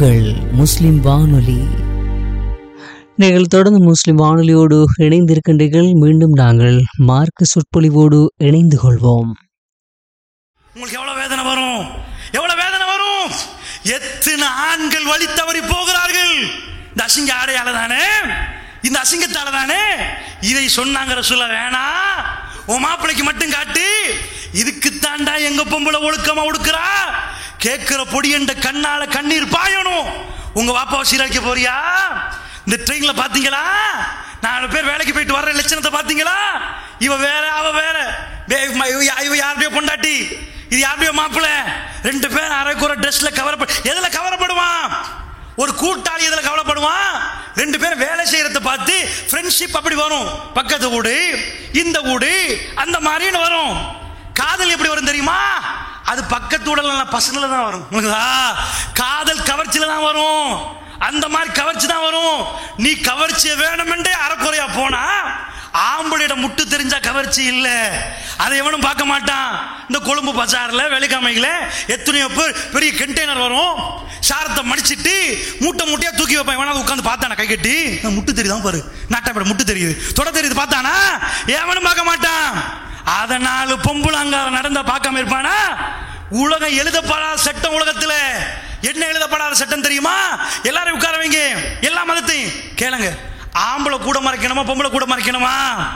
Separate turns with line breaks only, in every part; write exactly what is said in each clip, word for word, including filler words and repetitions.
உங்கள் முஸ்லிம் வானொலி. நீங்கள் தொடர்ந்து முஸ்லிம் வானொலியோடு இணைந்திருக்கின்றீர்கள். மீண்டும் நாங்கள் மார்க்க சொற்பொழிவோடு இணைந்து கொள்வோம்.
உங்களுக்கு எவ்வளவு வேதனை வரும், எவ்வளவு வேதனை வரும். எத்தனை ஆண்கள் வழி தவறி போகிறார்கள் இந்த அசிங்க ஆடையால தானே, இந்த அசிங்கத்தால தானே. இதை சொன்னாங்க ரசூலா, வேணா உன் மாப்பிளைக்கு மட்டும் காட்டு, இதுக்கு தாண்டா எங்க பொம்பளை ஒழுக்கமா ஒடுக்குறா, கேட்கிற பொடி என்ற கண்ணால கண்ணீர் பாயணும். உங்க வாப்பாவை சீரழிக்க போறியா? இந்த ட்ரெயின்ல பாத்தீங்களா, நாலு பேர் வேலைக்கு போயிட்டு வர்ற லட்சணத்தை பாத்தீங்களா? இவ வேற அவ வேற, இவ யாருடைய பொண்டாட்டி, இது யாருடைய மாப்பிள்ள, ரெண்டு பேர் அரைக்குற ட்ரெஸ்ல கவரப்ப எதுல கவரப்படுவான்? ஒரு கூட்டாளி எதுல கவலைப்படுவான்? ரெண்டு பேரும் வேலை செய்யறத பார்த்து ஃப்ரெண்ட்ஷிப் அப்படி வரும். பக்கத்து வீடு, இந்த வீடு, அந்த மாதிரின்னு வரும். காதல் எப்படி வரும் தெரியுமா? அது பக்கத்து வீடுல பசங்கள தான் வரும். காதல் கவர்ச்சியில தான் வரும். அந்த மாதிரி கவர்ச்சி தான் வரும். நீ கவர்ச்சியை வேணுமென்றே அறக்குறையா போனா ஆம்பளையிட முட்டு தெரிஞ்சா கவர்ச்சி இல்ல, அதை எவனும் பார்க்க மாட்டான். இந்த கொழும்பு பஜார்ல வெள்ளிக்கிழமைகள எத்தனையோ பேர் பெரிய கண்டெய்னர் வரும், சாரத்தை மடிச்சிட்டு மூட்டை மூட்டையா தூக்கி வைப்பான். எவனா உட்காந்து பார்த்தானா, கை கட்டி முட்டு தெரியுதான் பாரு, நாட்டாப்பட முட்டு தெரியுது, தொட தெரியுது, பார்த்தானா எவனும் பார்க்க மாட்டான். அதனால பொம்புல அங்க நடந்தா பார்க்காம இருப்பானா? உலகம் எழுதப்படாத சட்டம் உலகத்துல என்ன எழுதப்படாத சட்டம் தெரியுமா? எல்லாரும் உட்கார வைங்க, எல்லா மதத்தையும் கேளுங்க. ஆம்பளை கூட மறைக்கணுமா, பொம்பளை கூட மறைக்கணுமா?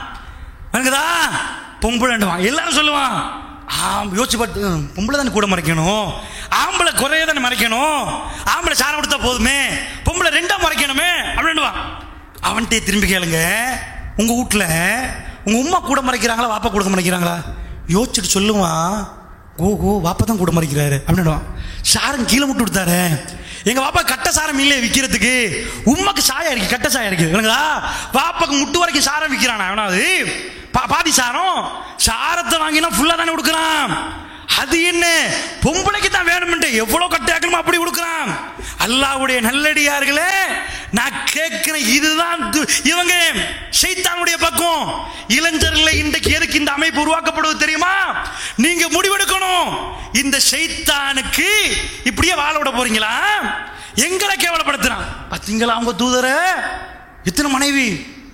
பொம்பளை எல்லாரும் சொல்லுவான். யோசிச்சு பார்த்து, பொம்பளை தானே கூட மறைக்கணும், ஆம்பளை குறைய தானே மறைக்கணும், ஆம்பளை சாரம் கொடுத்தா போதுமே, பொம்பளை ரெண்டா மறைக்கணுமே அப்படின்னுவான். அவன்கிட்ட திரும்பி கேளுங்க, உங்க வீட்டுல உங்க உமா கூட மறைக்கிறாங்களா, வாப்பா கூட மறைக்கிறாங்களா? யோசிச்சுட்டு சொல்லுவான், ஓ ஓ வாப்பா தான் கூட மறைக்கிறாரு அப்படின்னுவான். சாரம் கீழே முட்டு கொடுத்தாரு, எங்க பாப்பா கட்ட சாரம் இல்லையே விற்கிறதுக்கு, உமாக்கு சாயம் இருக்கு, கட்ட சாயம் இருக்கு, பாப்பாக்கு முட்டு வரைக்கும் சாரம் விற்கிறானா? அவனாவது பாதி சாரம், சாரத்தை வாங்கினா ஃபுல்லா தானே கொடுக்குறான். அது என்ன பொம்பளைக்கு தான் வேணும்ட்டு எவ்வளவு கட்டாக்கணுமோ அப்படி கொடுக்குறான். அல்லாஹ்வுடைய நல்லடியார்களே, நான் கேட்கிறேன், இதுதான் இவங்க ஷைத்தானுடைய பக்கம். இளைஞர்களை இன்றைக்கு எதுக்கு இந்த அமைப்பு உருவாக்கப்படுவது தெரியுமா? நீங்க முடிவெடுக்கணும். இந்த ஷைத்தானுக்கு இப்படியே வாழ விட போறீங்களா? எங்களை கேவலப்படுத்துறான். பாத்தீங்களா அவங்க தூதர எத்தனை மனைவி,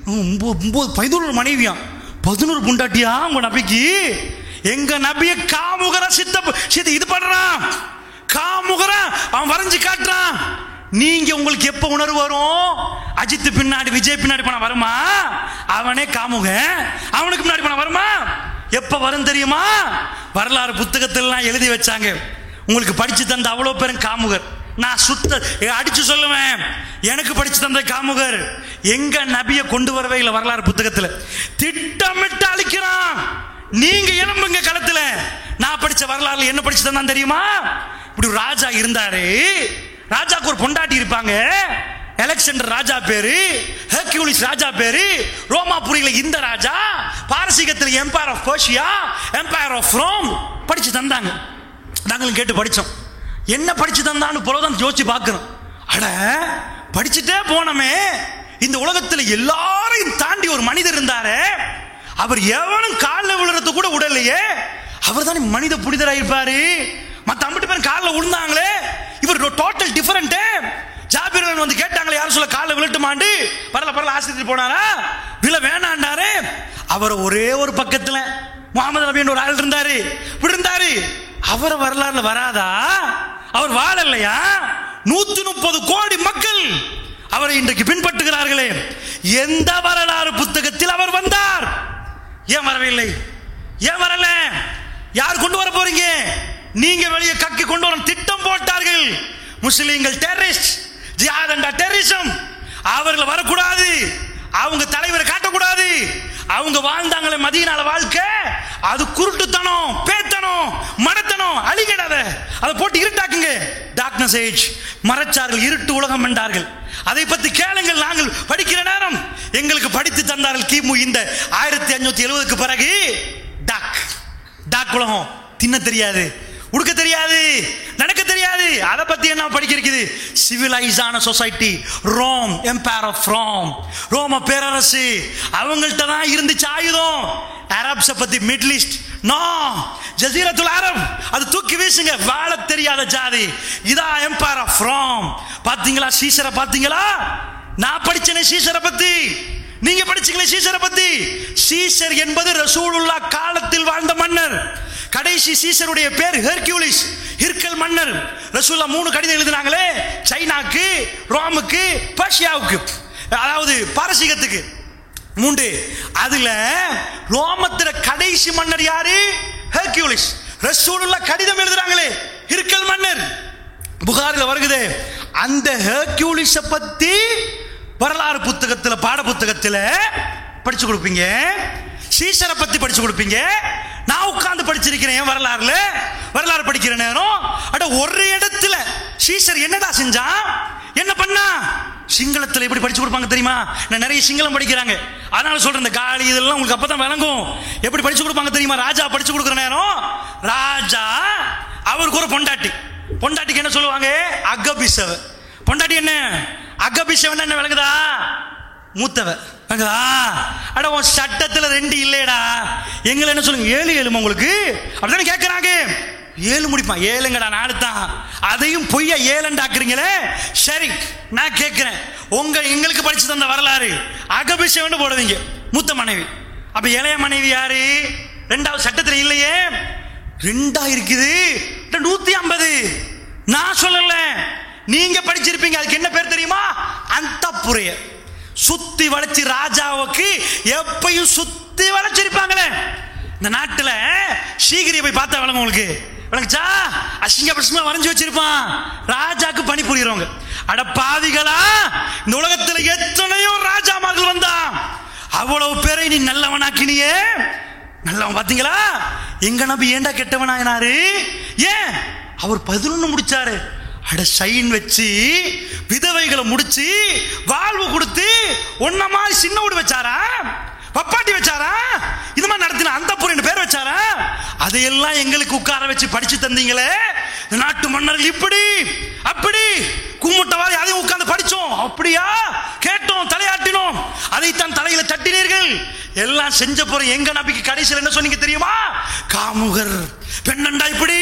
பதினோரு மனைவியா, பதினோரு புண்டாட்டியா உங்க நபிக்கு. எங்க நபிய காமுகர சித்த சித்த இது பண்றான், காமுகர அவன் வரைஞ்சு காட்டுறான். நீங்க உங்களுக்கு எப்ப உணர்வு வரும்? அஜித் பின்னாடி விஜய் பின்னாடி போனா வருமா? அவனே காமுக, அவனுக்கு பின்னாடி போனா வருமா? எப்ப வரும் தெரியுமா? வரலாறு புத்தகத்திலாம் எழுதி வச்சாங்க. உங்களுக்கு படிச்சு தந்த அவ்வளவு பேரும் காமுகர். நான் சுத்த அடிச்சு சொல்லுவேன், எனக்கு படிச்சு தந்த காமுகர். எங்க நபிய கொண்டு வரவே இல்லை வரலாறு புத்தகத்துல. திட்டமிட்டு அழிக்கிறான். நீங்க எழும்புங்க களத்துல. நான் படிச்ச வரலாறுல என்ன படிச்சு தந்தான் தெரியுமா? இப்படி ஒரு ராஜா இருந்தாரு, ராஜாக்கு ஒரு பொண்டாட்டி இருப்பாங்க. அலெக்சாண்டர் ராஜா பேரு, ஹெர்குலிஸ் ராஜா பேரு, ரோமாபுரியில இந்த ராஜா, பாரசீகத்தில் empire of Persia, empire of Rome படிச்சு தந்தாங்க. நாங்களும் கேட்டு படிச்சோம். என்ன படிச்சு தந்தான்னு போலதான் யோசிச்சு பார்க்கிறோம். அட படிச்சுட்டே போனமே, இந்த உலகத்தில் எல்லாரையும் தாண்டி ஒரு மனிதர் இருந்தாரு, அவர் எவனும் காலில் விழுறது கூட உடலையே, அவர் தானே மனித புனிதராயிருப்பாரு. மற்ற ஐம்பது பேர் காலில் விழுந்தாங்களே, இவர் டோட்டல் டிஃபரெண்ட். ஜாபிர் வந்து கேட்டாங்களே, யாரும் சொல்ல காலில் விழட்டுமாண்டு, பரல பரல ஆசிரியர் போனாரா, விழ வேணாண்டாரு. அவர் ஒரே ஒரு பக்கத்துல முகமது நபி ஒரு ஆள் இருந்தாரு, இப்படி இருந்தாரு. அவர் வரலாறுல வராதா? அவர் வாழலையா? நூத்தி முப்பது கோடி மக்கள் அவரை இன்றைக்கு பின்பற்றுகிறார்களே. எந்த வரலாறு புத்தகத்தில் அவர் வந்தார்? ஏன் வரவில்லை? ஏன் வரல? யார் கொண்டு வர போறீங்க? நீங்க வெளியே கக்கி கொண்டு வர திட்டம் போட்டார்கள். முஸ்லிம்கள் டெரரிஸ்ட், ஜிஹாத் அண்ட் டெரரிசம். அவர்கள் வரக்கூடாது, அவங்க தலைவரை காட்டக்கூடாது. அவங்க வாழ்ந்தாங்களே மதீனால வாழ்க்கை, அது குருட்டுத்தனம், பேத்தனம், மடத்தனம், அழிகிடாத. அதை போட்டு இருட்டாக்குங்க. டார்க்னஸ் ஏஜ், மறைச்சார்கள், இருட்டு உலகம் என்றார்கள். அதை பத்தி கேளுங்கள். நாங்கள் படிக்கிற நேரம் எங்களுக்கு படித்து தந்தார்கள். கிமு இந்த ஆயிரத்தி அஞ்சூத்தி எழுபதுக்கு பிறகு டாக் டாக் உலகம். தின்ன தெரியாது, உடுக்க தெரியாது, நடக்க தெரியாது. அதை பத்தி என்ன படிக்க இருக்குது? சிவிலைஸ் ஆன society, Rome, empire of Rome, ரோம பேரரசு. அவங்கள்ட்ட தான் இருந்துச்சு ஆயுதம். அரப்ஸை பத்தி, மிடில் ஈஸ்ட், நோ, ஜஸீரத்துல் அரப் அது தூக்கி வீசுங்க. வாழ தெரியாத ஜாதி. இதா எம்பயர் ஆஃப் ரோம். பாத்தீங்களா சீசரை? பாத்தீங்களா? நான் படிச்சேனே சீசரை பத்தி, நீங்க படிச்சீங்களே சீசரை பத்தி. சீசர் என்பது ரசூலுல்லாஹ் காலத்தில் வாழ்ந்த மன்னர். கடைசி சீசருடைய பேர் ஹெர்குலிஸ், ஹிர்கல் மன்னர். ரசூலுல்லாஹ் மூணு கடிதம் எழுதினாங்களே, சைனாக்கு, ரோமுக்கு, பர்ஷியாவுக்கு, அதாவது பாரசீகத்துக்கு மூன்று. அதுல ரோமத்தில கடைசி மன்னர் யாரு? ஹெர்குலிஸ். ரசூலுல்லாஹ் கடிதம் எழுதுறாங்களே, ஹிர்கல் மன்னர். புகாரில வருகுது. அந்த ஹெர்குலிஸ பத்தி வரலாறு புத்தகத்துல, பாட புத்தகத்துல படிச்சு கொடுப்பீங்க. சீசரை பத்தி படிச்சு கொடுப்பீங்க. நான் உட்கார்ந்து படிச்சிருக்கிறேன் வரலாறுல. வரலாறு படிக்கிற நேரம் அட ஒரு இடத்துல சீசர் என்னடா செஞ்சா, என்ன பண்ணா, சிங்களத்துல எப்படி படிச்சு கொடுப்பாங்க தெரியுமா? நான் நிறைய சிங்களம் படிக்கிறாங்க, அதனால சொல்றேன். இந்த காலி இதெல்லாம் உங்களுக்கு அப்பதான் விளங்கும். எப்படி படிச்சு கொடுப்பாங்க தெரியுமா? ராஜா படிச்சு கொடுக்குற நேரம், ராஜா அவருக்கு ஒரு பொண்டாட்டி. பொண்டாட்டிக்கு என்ன சொல்லுவாங்க? அகபிசவ. பொண்டாட்டி என்ன? அகபிசவன். என்ன விளங்குதா? மூத்தவ. அட உன் சட்டத்துல ரெண்டு இல்லையடா, எங்களை என்ன சொல்லுங்க? ஏழு ஏழுமா உங்களுக்கு? அப்படித்தானே கேட்கறாங்க. ஏழு முடிப்பான். ஏழுங்கடா நாலு தான். அதையும் பொய்யா ஏழண்டாக்குறீங்களே. சரி, நான் கேட்கிறேன், உங்க எங்களுக்கு படிச்சு தந்த வரலாறு அகபிஷேகம் போடுவீங்க, மூத்த மனைவி. அப்ப இளைய மனைவி யாரு? ரெண்டாவது சட்டத்துல இல்லையே. ரெண்டா இருக்குது, நூத்தி ஐம்பது. நான் சொல்லல, நீங்க படிச்சிருப்பீங்க. அதுக்கு என்ன பேர் தெரியுமா? அந்தப்புரிய. சுத்தி வளைச்சு ராஜாவுக்கு எப்பயும் சுத்தி வளைச்சிருப்பாங்களே. இந்த நாட்டுல சீக்கிரிய போய் பார்த்தா விளங்க உங்களுக்கு. விளங்குச்சா? அசிங்க பிரச்சனை வரைஞ்சு வச்சிருப்பான். ராஜாக்கு பணி புரியுறவங்க. அட பாவிகளா, இந்த உலகத்துல எத்தனையோ ராஜாமார்கள் வந்தா, அவ்வளவு பேரை நீ நல்லவனாக்கினியே. நல்லவன் பாத்தீங்களா? எங்க நபி ஏண்டா கெட்டவனாயினாரு? ஏன்? அவர் பதினொன்னு முடிச்சாரு. அட சைன் வச்சு விதவைகளை முடிச்சு வாழ்வு கொடுத்து ஒன்ன மாதிரி சின்ன வீடு வச்சாரா, பப்பாட்டி வச்சாரா, இது மாதிரி நடத்தின அந்த புரின்னு பேர் வச்சாரா. அதையெல்லாம் எங்களுக்கு உட்கார வச்சு படிச்சு தந்தீங்களே. நாட்டு மன்னர்கள் இப்படி அப்படி கும்பிட்டவாறு அதையும் உட்கார்ந்து படிச்சோம். அப்படியா? கேட்டோம், தலையாட்டினோம், அதைத்தான் தலையில தட்டினீர்கள். எல்லாம் செஞ்ச போற எங்க நபிக்கு கடைசியில் என்ன சொன்னீங்க தெரியுமா? காமுகர் பெண்ணண்டா. இப்படி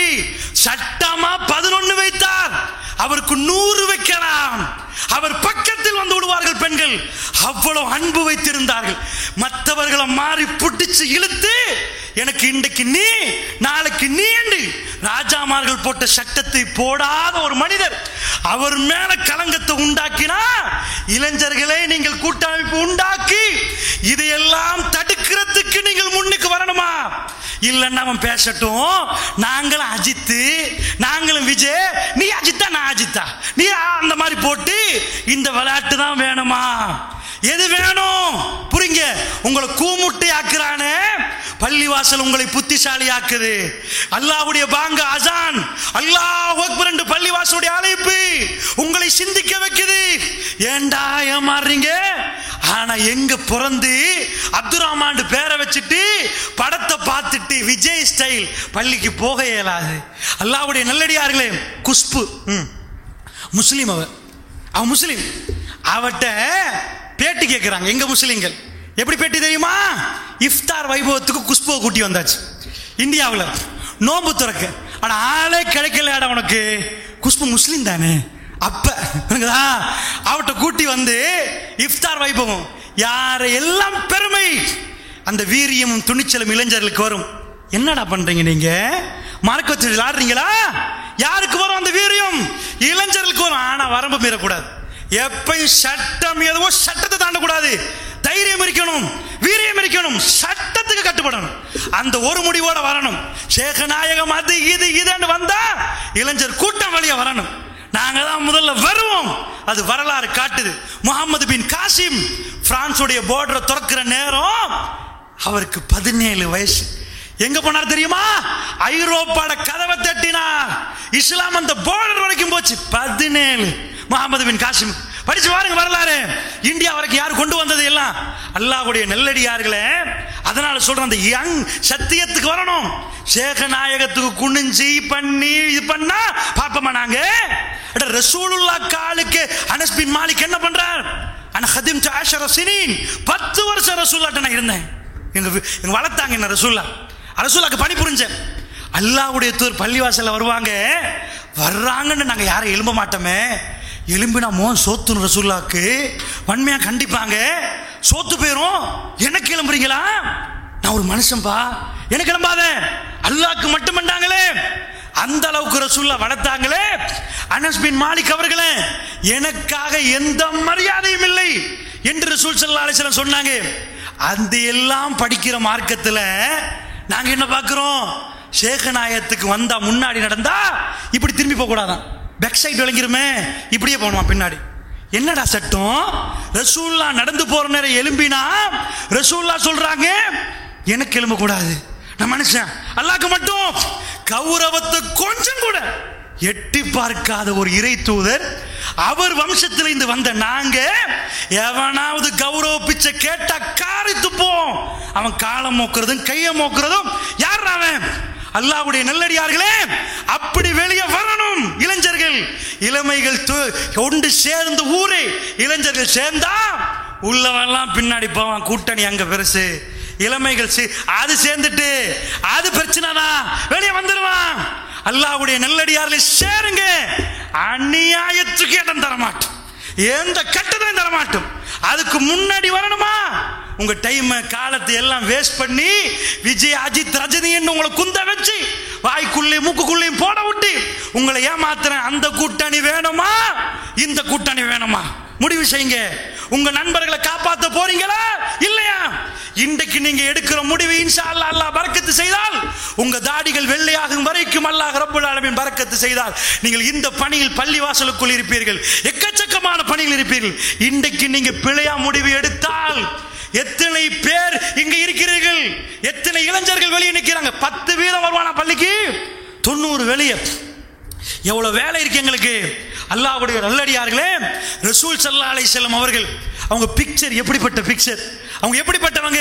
சட்டமா பதினொன்னு வைத்தார். அவருக்கு நூறு வைக்கலாம். அவர் பக்கத்தில் வந்து விடுவார்கள் பெண்கள். அவ்வளவு அன்பு வைத்திருந்தார்கள். மற்றவர்களை மாறி புட்டிச்சு இழுத்து, எனக்கு இன்றைக்கு நீ நாளைக்கு நீ என்று ராஜாமார்கள் போட்ட சட்டத்தை போடாத ஒரு மனிதர் அவர் மேல கலங்கத்தை உண்டாக்கினா, இளைஞர்களே நீங்கள் கூட்டமைப்பு உண்டாக்கி இதையெல்லாம் தடுக்கிறதுக்கு நீங்கள் முன்னுக்கு வரணுமா? இல்லன்னா அவன் பேசட்டும், நாங்களும் அஜித், நாங்களும் விஜய், நீ அஜித்தா நான் அஜித்தா, நீ அந்த மாதிரி போட்டு இந்த விளையாட்டு தான் வேணுமா? எது வேணும்? புரிங்க. உங்களை கூமுட்டை ஆக்குறானே பள்ளிவாசல் உங்களை புத்திசாலி ஆக்குது. அல்லாஹ்வுடைய பாங்க அசான், அல்லாஹ் அக்பர் என்று பள்ளிவாசலுடைய அழைப்பு உங்களை சிந்திக்க வைக்குது. ஏண்டா ஏமாறுறீங்க? ஆனா எங்க பிறந்து அப்துல் ரஹ்மான் பேரை வச்சுட்டு படத்தை பார்த்துட்டு விஜய் ஸ்டைல் பள்ளிக்கு போக இயலாது. அல்லாஹ்வுடைய நல்லடியார்களே, குஷ்பு முஸ்லீம், அவ அவ முஸ்லீம். அவட்ட பேட்டி கேட்கிறாங்க எங்க முஸ்லீம்கள். எப்படி பேட்டி தெரியுமா? இஃப்தார் வைபவத்துக்கு குஷ்புவை கூட்டி வந்தாச்சு இந்தியாவில் நோம்பு துறக்க. ஆனா ஆளே கிடைக்கல உனக்கு. குஷ்பு முஸ்லீம் தானே. அப்ப அவட்ட கூட்டி வந்து இஃப்தார் வைபவம் யார எல்லாம் பெருமை, அந்த வீரியமும் துணிச்சலும் இளைஞர்களுக்கு வரும். என்னடா பண்றீங்க நீங்க? மறக்க வச்சு விளையாடுறீங்களா? யாருக்கு வரும் அந்த வீரியம்? இளைஞர்களுக்கு வரும். ஆனா வரம்பு மீறக்கூடாது. எப்பயும் சட்டம் எதுவோ சட்டத்தை தாண்டக்கூடாது. தைரியம் இருக்கணும், வீரியம் இருக்கணும், சட்டத்துக்கு கட்டுப்படணும். அந்த ஒரு முடிவோட வரணும். சேகநாயகம் அது இது இதுன்னு வந்தா இளைஞர் கூட்டம் வழியா வரணும். நாங்க தான் முதல்ல வருவோம். அது வரலாறு காட்டுது. முகமது பின் காசிம் பிரான்சுடைய பார்டரை திறக்கிற நேரம் அவருக்கு பதினேழு வயசு. எங்க போனார் தெரியுமா? ஐரோப்பாட கதவை தட்டினார். இஸ்லாம் அந்த பார்டர் வரைக்கும் போச்சு. பதினேழு. முகமது பின் காசிம் படிச்சு பாருங்க வரலாறு. இந்தியா வரைக்கும் யாரு கொண்டு வந்தது? எல்லாம் அல்லாஹ்வுடைய நல்லடியார்களே. அதனால சொல்றேன், அந்த யங் சத்தியத்துக்கு வரணும். சேகநாயகத்துக்கு குனிஞ்சி பண்ணி இது பண்ணா பாப்பமா நாங்க. ரசூலுல்லாஹ் காலுக்கு அனஸ் பின் மாலிக் என்ன பண்றார்? அன ஹதிம் அஷர சினீன், பத்து வருஷம் ரசூலுல்லாஹ்ட்ட நான் இருந்தேன். எங்க எங்க வளர்த்தாங்க என்ன ரசூலுல்லாஹ். ரசூலுல்லாஹ்க்கு பணி புரிஞ்சேன். அல்லாஹ்வுடைய தூதர் பள்ளிவாசல்ல வருவாங்க, வர்றாங்கன்னு நாங்கள் யாரும் எழும்ப மாட்டோமே, எலும்பினா மோன் சோத்துன்னு ரசூலுல்லாஹ்க்கு வன்மையா கண்டிப்பாங்க. சோத்து போயிரும், எனக்கு கிளம்புறீங்களா? நான் ஒரு மனுஷன்பா, எனக்கு கிளம்பாத, அல்லாஹ்க்கு மட்டும் பண்ணாங்களே, அந்த அளவுக்கு ரசூலுல்லாஹ் வளர்த்தாங்களே. அனஸ் பின் மாலிக் அவர்களே, எனக்காக எந்த மரியாதையும் இல்லை என்று ரசூல் ஸல்லல்லாஹு அலைஹி வஸல்லம் சொன்னாங்க. அந்த எல்லாம் படிக்கிற மார்க்கத்தில் நாங்க என்ன பார்க்கிறோம்? சேகநாயத்துக்கு வந்தா முன்னாடி நடந்தா இப்படி திரும்பி போக கூடாதான், பேக் சைடு விளங்கிருமே, இப்படியே போகணுமா பின்னாடி. என்னடா சட்டம்? ரசூலுல்லாஹ் நடந்து போற நேரம் எலும்பினா ரசூலுல்லாஹ் சொல்றாங்க எனக்கு எழும்ப கூடாது, நான் மனுஷன், அல்லாஹ்க்கு மட்டும். கௌரவத்தை கொஞ்சம் கூட எட்டி பார்க்காத ஒரு இறை தூதர், அவர் வம்சத்தில் இருந்து வந்த நாங்க எவனாவது கௌரவ பிச்சை கேட்டா காரி துப்போம். அவன் காலம் மோக்குறதும் கையை மோக்குறதும் யார் அவன்? அல்லாஹ்வுடைய நல்லடியார்களே, அப்படி வெளியே வரணும். இளைஞர்கள் இளமைகள் கொண்டு சேர்ந்து ஊரே இளைஞர்கள் சேர்ந்தா உள்ளவெல்லாம் பின்னாடி போவான், கூட்டணி அங்க பெருசு. இளமைகள் அது சேர்ந்துட்டு அது பிரச்சனை தான், வெளியே வந்துடுவான். அல்லாஹ்வுடைய நல்லடியார்களை சேருங்க, அநியாயத்துக்கு இடம் தரமாட்டோம், எந்த கட்டத்தையும் தரமாட்டோம். அதுக்கு முன்னாடி வரணுமா? உங்க டைம் காலத்தை எல்லாம் வேஸ்ட் பண்ணி விஜய் அஜித் ரஜினி உங்களை குந்த வச்சு வாய்க்குள்ளேயும் மூக்குக்குள்ளேயும் போட விட்டு உங்களை ஏமாத்துற அந்த கூட்டணி வேணுமா, இந்த கூட்டணி வேணுமா? முடிவு செய்யுங்க. உங்க நண்பர்களை காப்பாற்ற போறீங்களா இல்லையா? இன்றைக்கு நீங்க எடுக்கிற முடிவு இன்ஷா அல்லாஹ் அல்லாஹ் பரக்கத்து செய்தால், உங்க தாடிகள் வெள்ளையாகும் வரைக்கும் அல்லாஹ் ரப்பல் ஆலமீன் பரக்கத்து செய்தால், நீங்கள் இந்த பணியில் பள்ளிவாசலுக்குள் இருப்பீர்கள், எக்கச்சக்கமான பணியில் இருப்பீர்கள். இன்றைக்கு நீங்க பிழையா முடிவு எடுத்தால் எத்தனை பேர் இங்க இருக்கிறீர்கள்? எத்தனை இளைஞர்கள் வெளியே நிற்கிறாங்க? பத்து வீதம் வருவானா பள்ளிக்கு, தொண்ணூறு வெளியே. எவ்வளவு வேலை இருக்கு எங்களுக்கு. அல்லாஹ்வுடைய நல்லடியார்களே, ரசூல் ஸல்லல்லாஹு அலைஹி வஸல்லம் அவர்கள் அவங்க பிக்சர் எப்படிப்பட்ட பிக்சர், அவங்க எப்படிப்பட்டவங்க?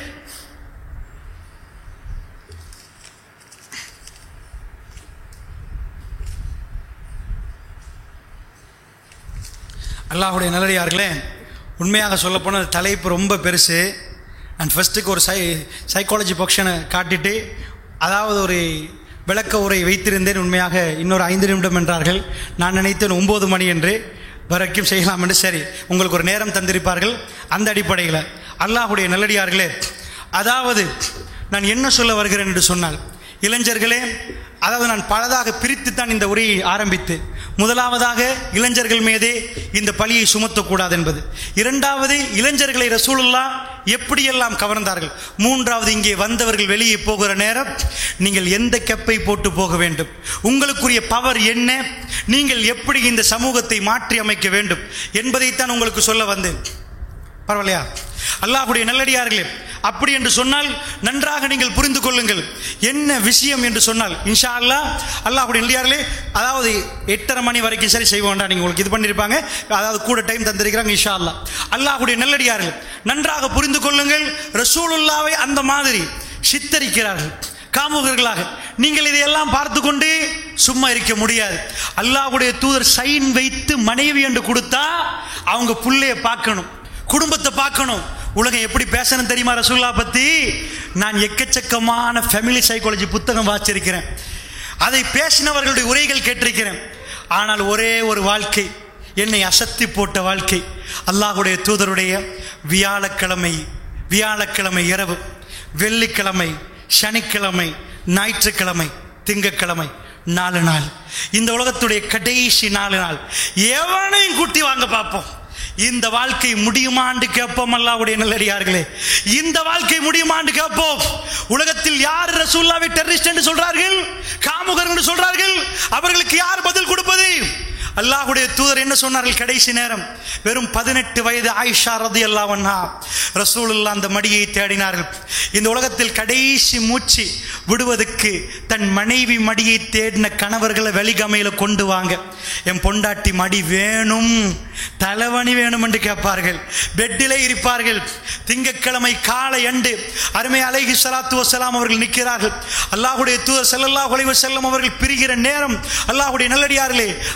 அல்லாஹ்வுடைய நல்லடியார்களே, உண்மையாக சொல்லப்போனால் தலைப்பு ரொம்ப பெருசு. நான் ஃபர்ஸ்ட்டுக்கு ஒரு சை சைக்காலஜி பொக்ஷனை காட்டிட்டு, அதாவது ஒரு விளக்க உரை வைத்திருந்தேன். உண்மையாக இன்னொரு ஐந்து நிமிடம் என்றார்கள். நான் நினைத்தேன் ஒம்பது மணி என்று வரைக்கும் செய்யலாம் என்று. சரி, உங்களுக்கு ஒரு நேரம் தந்திருப்பார்கள். அந்த அடிப்படையில் அல்லாஹ்வுடைய நல்லடியார்களே, அதாவது நான் என்ன சொல்ல வருகிறேன் என்று சொன்னால், இளைஞர்களே, அதாவது நான் பலதாக பிரித்து தான் இந்த உரையை ஆரம்பித்து, முதலாவதாக இளைஞர்கள் மீதே இந்த பழியை சுமத்தக்கூடாது என்பது, இரண்டாவது இளைஞர்களை ரசூலுல்லாஹ் எப்படியெல்லாம் கவர்ந்தார்கள், மூன்றாவது இங்கே வந்தவர்கள் வெளியே போகிற நேரம் நீங்கள் எந்த கெப்பை போட்டு போக வேண்டும், உங்களுக்குரிய பவர் என்ன, நீங்கள் எப்படி இந்த சமூகத்தை மாற்றி அமைக்க வேண்டும் என்பதைத்தான் உங்களுக்கு சொல்ல வந்தேன். பரவாயில்லையா? அல்லாஹ்வுடைய நல்லடியார்களே, அப்படி என்று சொன்னால் நன்றாக நீங்கள் புரிந்து கொள்ளுங்கள் என்ன விஷயம் என்று சொன்னால், இன்ஷா அல்லாஹ் அல்லாஹ்வுடைய நல்லடியார்களே, அதாவது எட்டரை மணி வரைக்கும் சரி செய்வோம்டா, நீங்கள் உங்களுக்கு இது பண்ணியிருப்பாங்க, அதாவது கூட டைம் தந்திருக்கிறாங்க. இன்ஷா அல்லாஹ் அல்லாஹ்வுடைய நல்லடியார்கள் நன்றாக புரிந்து கொள்ளுங்கள். ரசூலுல்லாவை அந்த மாதிரி சித்தரிக்கிறார்கள் காமுகர்களாக. நீங்கள் இதையெல்லாம் பார்த்து கொண்டு சும்மா இருக்க முடியாது. அல்லாஹ்வுடைய தூதர் சைன் வைத்து மனைவி என்று கொடுத்தா அவங்க புள்ளைய பார்க்கணும், குடும்பத்தை பார்க்கணும். உலகம் எப்படி பேசணும் தெரியுமா ரசூலுல்லாஹ் பத்தி? நான் எக்கச்சக்கமான ஃபேமிலி சைக்காலஜி புத்தகம் வாசிச்சிருக்கிறேன், அதை பேசினவர்களுடைய உரைகள் கேட்டிருக்கிறேன். ஆனால் ஒரே ஒரு வாழ்க்கை என்னை அசத்தி போட்ட வாழ்க்கை, அல்லாஹ்வுடைய தூதருடைய வியாழக்கிழமை வியாழக்கிழமை இரவு, வெள்ளிக்கிழமை, சனிக்கிழமை, ஞாயிற்றுக்கிழமை, திங்கக்கிழமை, நாலு நாள், இந்த உலகத்துடைய கடைசி நாலு நாள் எவனையும் கூட்டி வாங்க பார்ப்போம். இந்த வாழ்க்கை முடியுமான்னு கேட்போம். அல்லாஹ்வுடைய நல்லடியார்களே, இந்த வாழ்க்கை முடியுமான்னு கேட்போம். உலகத்தில் யார் ரசூலுல்லாஹ்வை டெரரிஸ்ட் என்று சொல்றார்கள், காமுகர் என்று சொல்றார்கள், அவர்களுக்கு யார் பதில் கொடுப்பது? அல்லாஹ்வுடைய தூதர் என்ன சொன்னார்கள்? கடைசி நேரம், வெறும் பதினெட்டு வயது ஆயிஷா ரலியல்லாஹு அன்ஹா ரசூலுல்லாஹ் அந்த மடியை தேடினார்கள். இந்த உலகத்தில் கடைசி மூச்சு விடுவதற்கு தன் மனைவி மடியை தேடின கணவர்களை வெளிகமையில கொண்டு வாங்க, என் பொண்டாட்டி மடி வேணும், தலைவணி வேணும் என்று கேட்பார்கள். பெட்டிலே இருப்பார்கள். திங்கட்கிழமை காலை அண்டு அருமை அலைஹி ஸலாத்து வஸலாம் அவர்கள் நிற்கிறார்கள். அல்லாஹ்வுடைய தூதர் ஸல்லல்லாஹு அலைஹி வஸல்லம் அவர்கள் பிரிகிற நேரம், அல்லாஹ்வுடைய நல்லடியார்களே, ஆயிஷா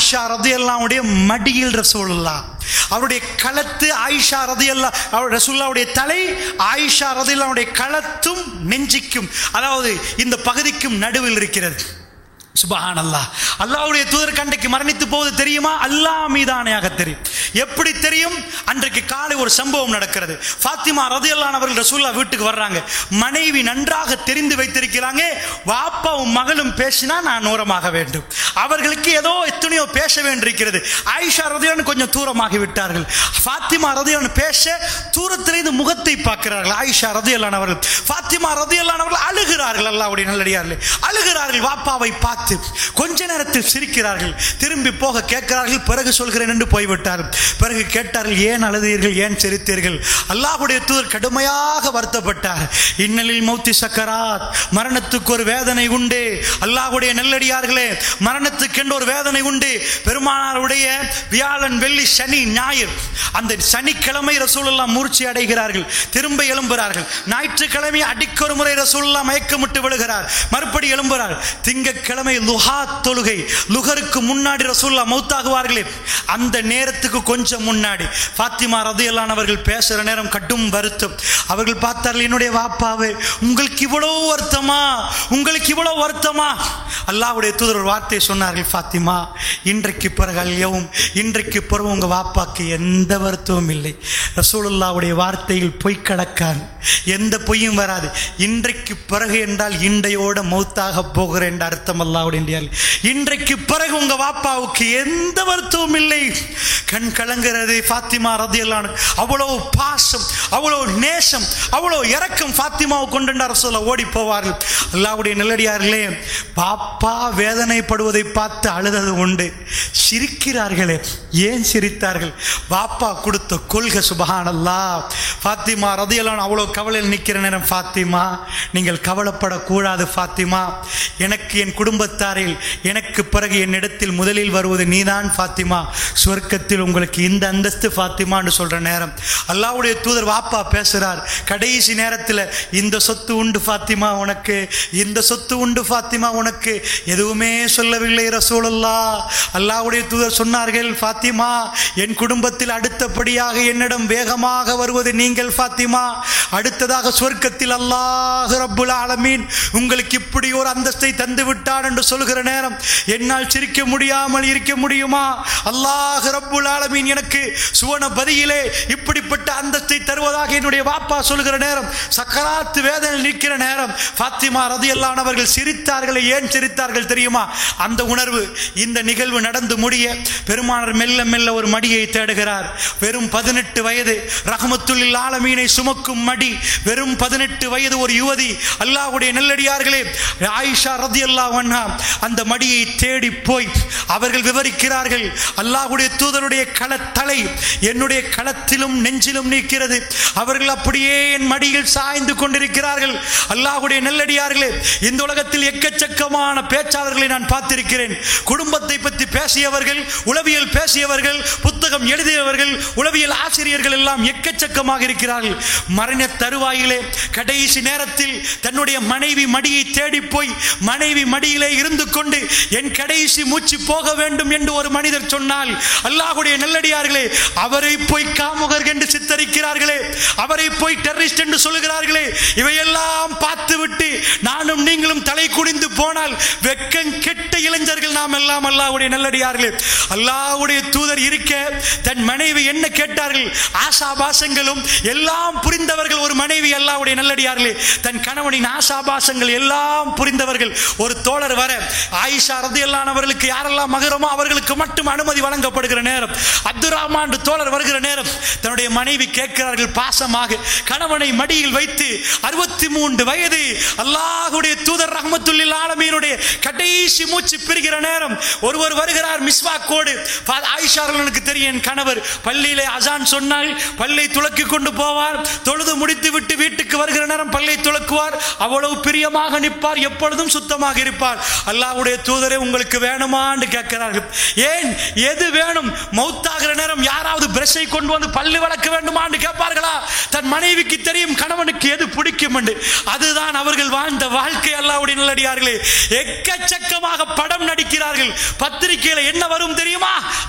ஆயிஷா ரலியல்லாஹுடைய மடியில் ரசூலுல்லாஹ், அவருடைய களத்து ஆயிஷா ரலியல்லாஹு, அவர் ரசூலுல்லாஹுடைய தலை ஆயிஷா ரலியல்லாஹுடைய களத்தும் நெஞ்சிக்கும், அதாவது இந்த பகுதிக்கும் நடுவில் இருக்கிறது. சுப்ஹானல்லாஹ். அல்லாஹ்வுடைய தூதர் கண்டைக்கு மரணித்து போவது தெரியுமா? அல்லாஹ் மீதானையாக தெரியும். எப்படி தெரியும்? அன்றைக்கு காலை ஒரு சம்பவம் நடக்கிறது. ஃபாத்திமா ரலியல்லாஹு அன்ஹா அவர்கள் ரசூலுல்லாஹ் வீட்டுக்கு வர்றாங்க. மனைவி நன்றாக தெரிந்து வைத்திருக்கிறாங்க, வாப்பாவும் மகளும் பேசினா நான் ஓரமாக வேண்டும். அவர்களுக்கு ஏதோ எத்தனையோ பேச வேண்டியிருக்கிறது. ஆயிஷா ரலியல்லாஹு அன்ஹா கொஞ்சம் தூரமாகி விட்டார்கள். ஃபாத்திமா ரலியல்லாஹு அன்ஹா பேச தூரத்திலிருந்து முகத்தை பார்க்கிறார்கள் ஆயிஷா ரலியல்லாஹு அன்ஹா அவர்கள். ஃபாத்திமா ரலியல்லாஹு அன்ஹா அவர்கள் அழுகிறார்கள். அல்லாஹ்வுடைய நல்லடியார்களே, அழுகிறார்கள். வாப்பாவை பார்த்து கொஞ்ச நேரத்தில் சிரிக்கிறார்கள். திரும்பி போக கேட்கிறார்கள். பிறகு சொல்கிறேன் என்று போய்விட்டார்கள். பிறகு கேட்டார்கள், ஏன் அழுதீர்கள், ஏன் சிரித்தீர்கள்? அல்லாஹ்வுடைய தூதர் கடுமையாக வருத்தப்பட்டார். இன்னலில் மௌத்தி சக்கராத், மரணத்துக்கு ஒரு வேதனை உண்டு. அல்லாஹ்வுடைய நல்லடியார்களே, மரணத்துக்கு என்று ஒரு வேதனை உண்டு. பெருமானாருடைய வியாழன் வெள்ளி சனி ஞாயிறு, அந்த சனிக்கிழமை ரசூலுல்லாஹ் மூர்ச்சி அடைகிறார்கள், திரும்ப எழும்புகிறார்கள். ஞாயிற்றுக்கிழமை அடிக்கொரு முறை ரசூலுல்லாஹ் மயக்கமிட்டு விழுகிறார், மறுபடி எழும்புகிறார். திங்கட்கிழமை லுஹா தொழுகை, லுகருக்கு முன்னாடி ரசூலுல்லாஹ் மௌத்தாகுவார்களே, அந்த நேரத்துக்கு கொஞ்சம் முன்னாடி ஃபாத்திமா ரலியல்லாஹு அன்ஹா அவர்கள் பேசுற நேரம் கடும் வருத்தம். அவர்கள் பார்த்தார்கள், என்னுடைய வாப்பாவே, உங்களுக்கு இவ்வளவு வருத்தமா, உங்களுக்கு இவ்வளவு வருத்தமா? அல்லாஹ்வுடைய தூதர் ஒரு வார்த்தை சொன்னார்கள், ஃபாத்திமா, இன்றைக்கு பிறகு அல்யவும், இன்றைக்கு பிறகு உங்க வாப்பாக்கு எந்த வருத்தமும் இல்லை. ரசூலுல்லாஹ்வுடைய வார்த்தையில் பொய் கடக்காது, எந்த பொய்யும் வராது. இன்றைக்கு பிறகு என்றால் இண்டையோட மௌத்தாக போகிறேன் என்ற அர்த்தம். அல்லாஹ்வுடைய இன்றைக்கு பிறகு உங்க வாப்பாவுக்கு எந்த வருத்தமும் இல்லை. கண் கலங்கிறது. ஃபாத்திமா ரலியல்லாஹு அன்ஹா அவ்வளவு பாசம், அவ்வளவு நேசம், அவ்வளவு இரக்கம் ஃபாத்திமாவை கொண்டு ரசூலுல்லாஹ் ஓடி போவார்கள். அல்லாஹ்வுடைய நல்லடியார்களே, பாப்பா வேதனைப்படுவதை பார்த்து அழுதது உண்டு. சிரிக்கிறார்களே, ஏன் சிரித்தார்கள்? பாப்பா கொடுத்த கொள்கை. சுப்ஹானல்லாஹ். ஃபாத்திமா ரலியல்லாஹு அன்ஹா அவ்வளவு கவலையில் நிற்கிற நேரம், ஃபாத்திமா நீங்கள் கவலைப்படக்கூடாது. ஃபாத்திமா, எனக்கு என் குடும்பத்தாரில் எனக்கு பிறகு என்னிடத்தில் முதலில் வருவது நீதான் ஃபாத்திமா. சொர்க்கத்தில் உங்களுக்கு இந்த அந்தஸ்து ஃபாத்திமா என்று சொல்ற நேரம் அல்லாஹ்வுடைய தூதர் வாப்பா பேசுறார். கடைசி நேரத்தில் இந்த சொத்து உண்டு ஃபாத்திமா உனக்கு, இந்த சொத்து உண்டு ஃபாத்திமா உனக்கு, எதுவுமே சொல்லவில்லை ரசூலுல்லாஹ். அல்லாஹ்வுடைய தூதர் சொன்னார்கள், ஃபாத்திமா, என் குடும்பத்தில் அடுத்தபடியாக என்னிடம் வேகமாக வருவது நீங்கள் ஃபாத்திமா. அடுத்ததாக சொர்க்கத்தில் அல்லாஹ் ரப்புல் ஆலமீன் உங்களுக்கு இப்படி ஒரு அந்தஸ்தை தந்து விட்டான் என்று சொல்கிற நேரம் என்னால் சிரிக்க முடியாமல் இருக்க முடியுமா? அல்லாஹ் ரப்புல் ஆலமீன் எனக்கு சுவனபதியிலே இப்படிப்பட்ட அந்தஸ்தை தருவதாக என்னுடைய வாப்பா சொல்கிற நேரம், சக்கராத்து வேதனை நிற்கிற நேரம் ஃபாத்திமா ரலியல்லாஹு அன்ஹா அவர்கள் சிரித்தார்கள். ஏன் சிரித்தார்கள் தெரியுமா? அந்த உணர்வு. இந்த நிகழ்வு நடந்து முடிய பெருமானார் மெல்ல மெல்ல ஒரு மடியை தேடுகிறார். வெறும் பதினெட்டு வயது, ரஹ்மத்துல் ஆலமீனை சுமக்கும் மடி, வெறும் பதினெட்டு வயது ஒரு யுவதி. அல்லாஹ்வுடைய நல்லடியார்களே, ஆயிஷா ரலியல்லாஹு அன்ஹா அந்த மடியை தேடி போய் அவர்கள் விவரிக்கிறார்கள், அல்லாஹ்வுடைய தூதருடைய களத்தலை என்னுடைய களத்திலும் நெஞ்சிலும் நிற்கிறது. அவர்கள் அப்படியே என் மடியில் சாய்ந்து கொண்டிருக்கிறார்கள். அல்லாஹ்வுடைய நல்லடியார்களே, இந்த உலகத்தில் எக்கச்சக்கமான பேச்சாளர்களை நான் பார்த்திருக்கிறேன். குடும்பத்தை பற்றி பேசியவர்கள், உளவியல் பேசியவர்கள், புத்தகம் எழுதியவர்கள், உளவியல் ஆசிரியர்கள் எல்லாம் எக்கச்சக்கமாக இருக்கிறார்கள். மரண தருவாயிலே கடைசி நேரத்தில் தன்னுடைய மனைவி மடியை தேடி போய் மனைவி மடியிலே இருந்து கொண்டு என் கடைசி மூச்சு போக வேண்டும் என்று ஒரு மனிதர் சொன்னால், அல்லாஹ்வுடைய நல்லடியார்களே, அவரை போய் காமுகர் என்று சித்தரிக்கிறார்களே, அவரை போய் டெரரிஸ்ட் என்று சொல்கிறார்களே, இவையெல்லாம் பார்த்துவிட்டு நானும் நீங்களும் தலை குனிந்து போனால் வெக்கம் கெட்ட இளைஞர்கள் நாம் எல்லாம். அல்லாஹ்வுடைய நல்லடியார்களே, அல்லாஹ்வுடைய தூதர் இருக்க தன் மனைவி என்ன கேட்டார்கள்? ஆசாபாசங்களும் எல்லாம் புரிந்தவர்கள் ஒரு மனைவி. அல்லாஹ்வுடைய நல்லடியார்களே, தன் கணவனின் ஆசாபாசங்கள் எல்லாம் புரிந்தவர்கள். ஒரு தோழர் வர, ஆயிஷா ரலியல்லாஹு அன்ஹா அவர்களுக்கு யாரெல்லாம் மகரமோ அவர்களுக்கு மட்டும் அனுமதி வழங்கப்படுகிற நேரம், அப்துர் ரஹ்மான் தோழர் வருகிற நேரம் தன்னுடைய மனைவி கேட்கிறார்கள் பாசமாக, கணவனை மடியில் வைத்து அறுபத்தி மூன்று வயது அல்லாஹ்வுடைய தூதர் ரஹ்மத்துல் ஆலமீனுடைய கடைசி மூச்சு பிரிகிற நேரம் ஒருவர் வருகிறார் மிஸ்வாக்கோடு. ஆயிஷா அவர்களுக்கு தெரியும், என் கணவர் பள்ளியிலே அசான் சொன்னால் பல்லை துலக்கி கொண்டு போவார், தொழுது முடித்து விட்டு வீட்டுக்கு வருகிற நேரம் பல்லை துலக்குவார், அவ்வளவு பிரியமாக நிற்பார், எப்பொழுதும் சுத்தமாக இருப்பார். அல்லாஹ்வுடைய தூதரே, உங்களுக்கு வேணுமான்னு கேட்கிறார்கள். ஏன், எது வேணும்? மௌத்தாகிற நேரம் யாராவது பிரஷை கொண்டு வந்து பல்லு வளர்க்க வேண்டுமான்னு கேட்பார்களா? தன் மனைவிக்கு தெரியும் கணவனுக்கு எது பிடிக்கும் என்று. அதுதான் அவர்கள் வாழ்ந்த வாழ்க்கை. அல்லாஹ்வுடைய நல்லடியார்களே, எக்கச்சக்கமாக படம் நடிக்கிறார்கள். பத்திரிகையில என்ன வரும் தெரியுமா?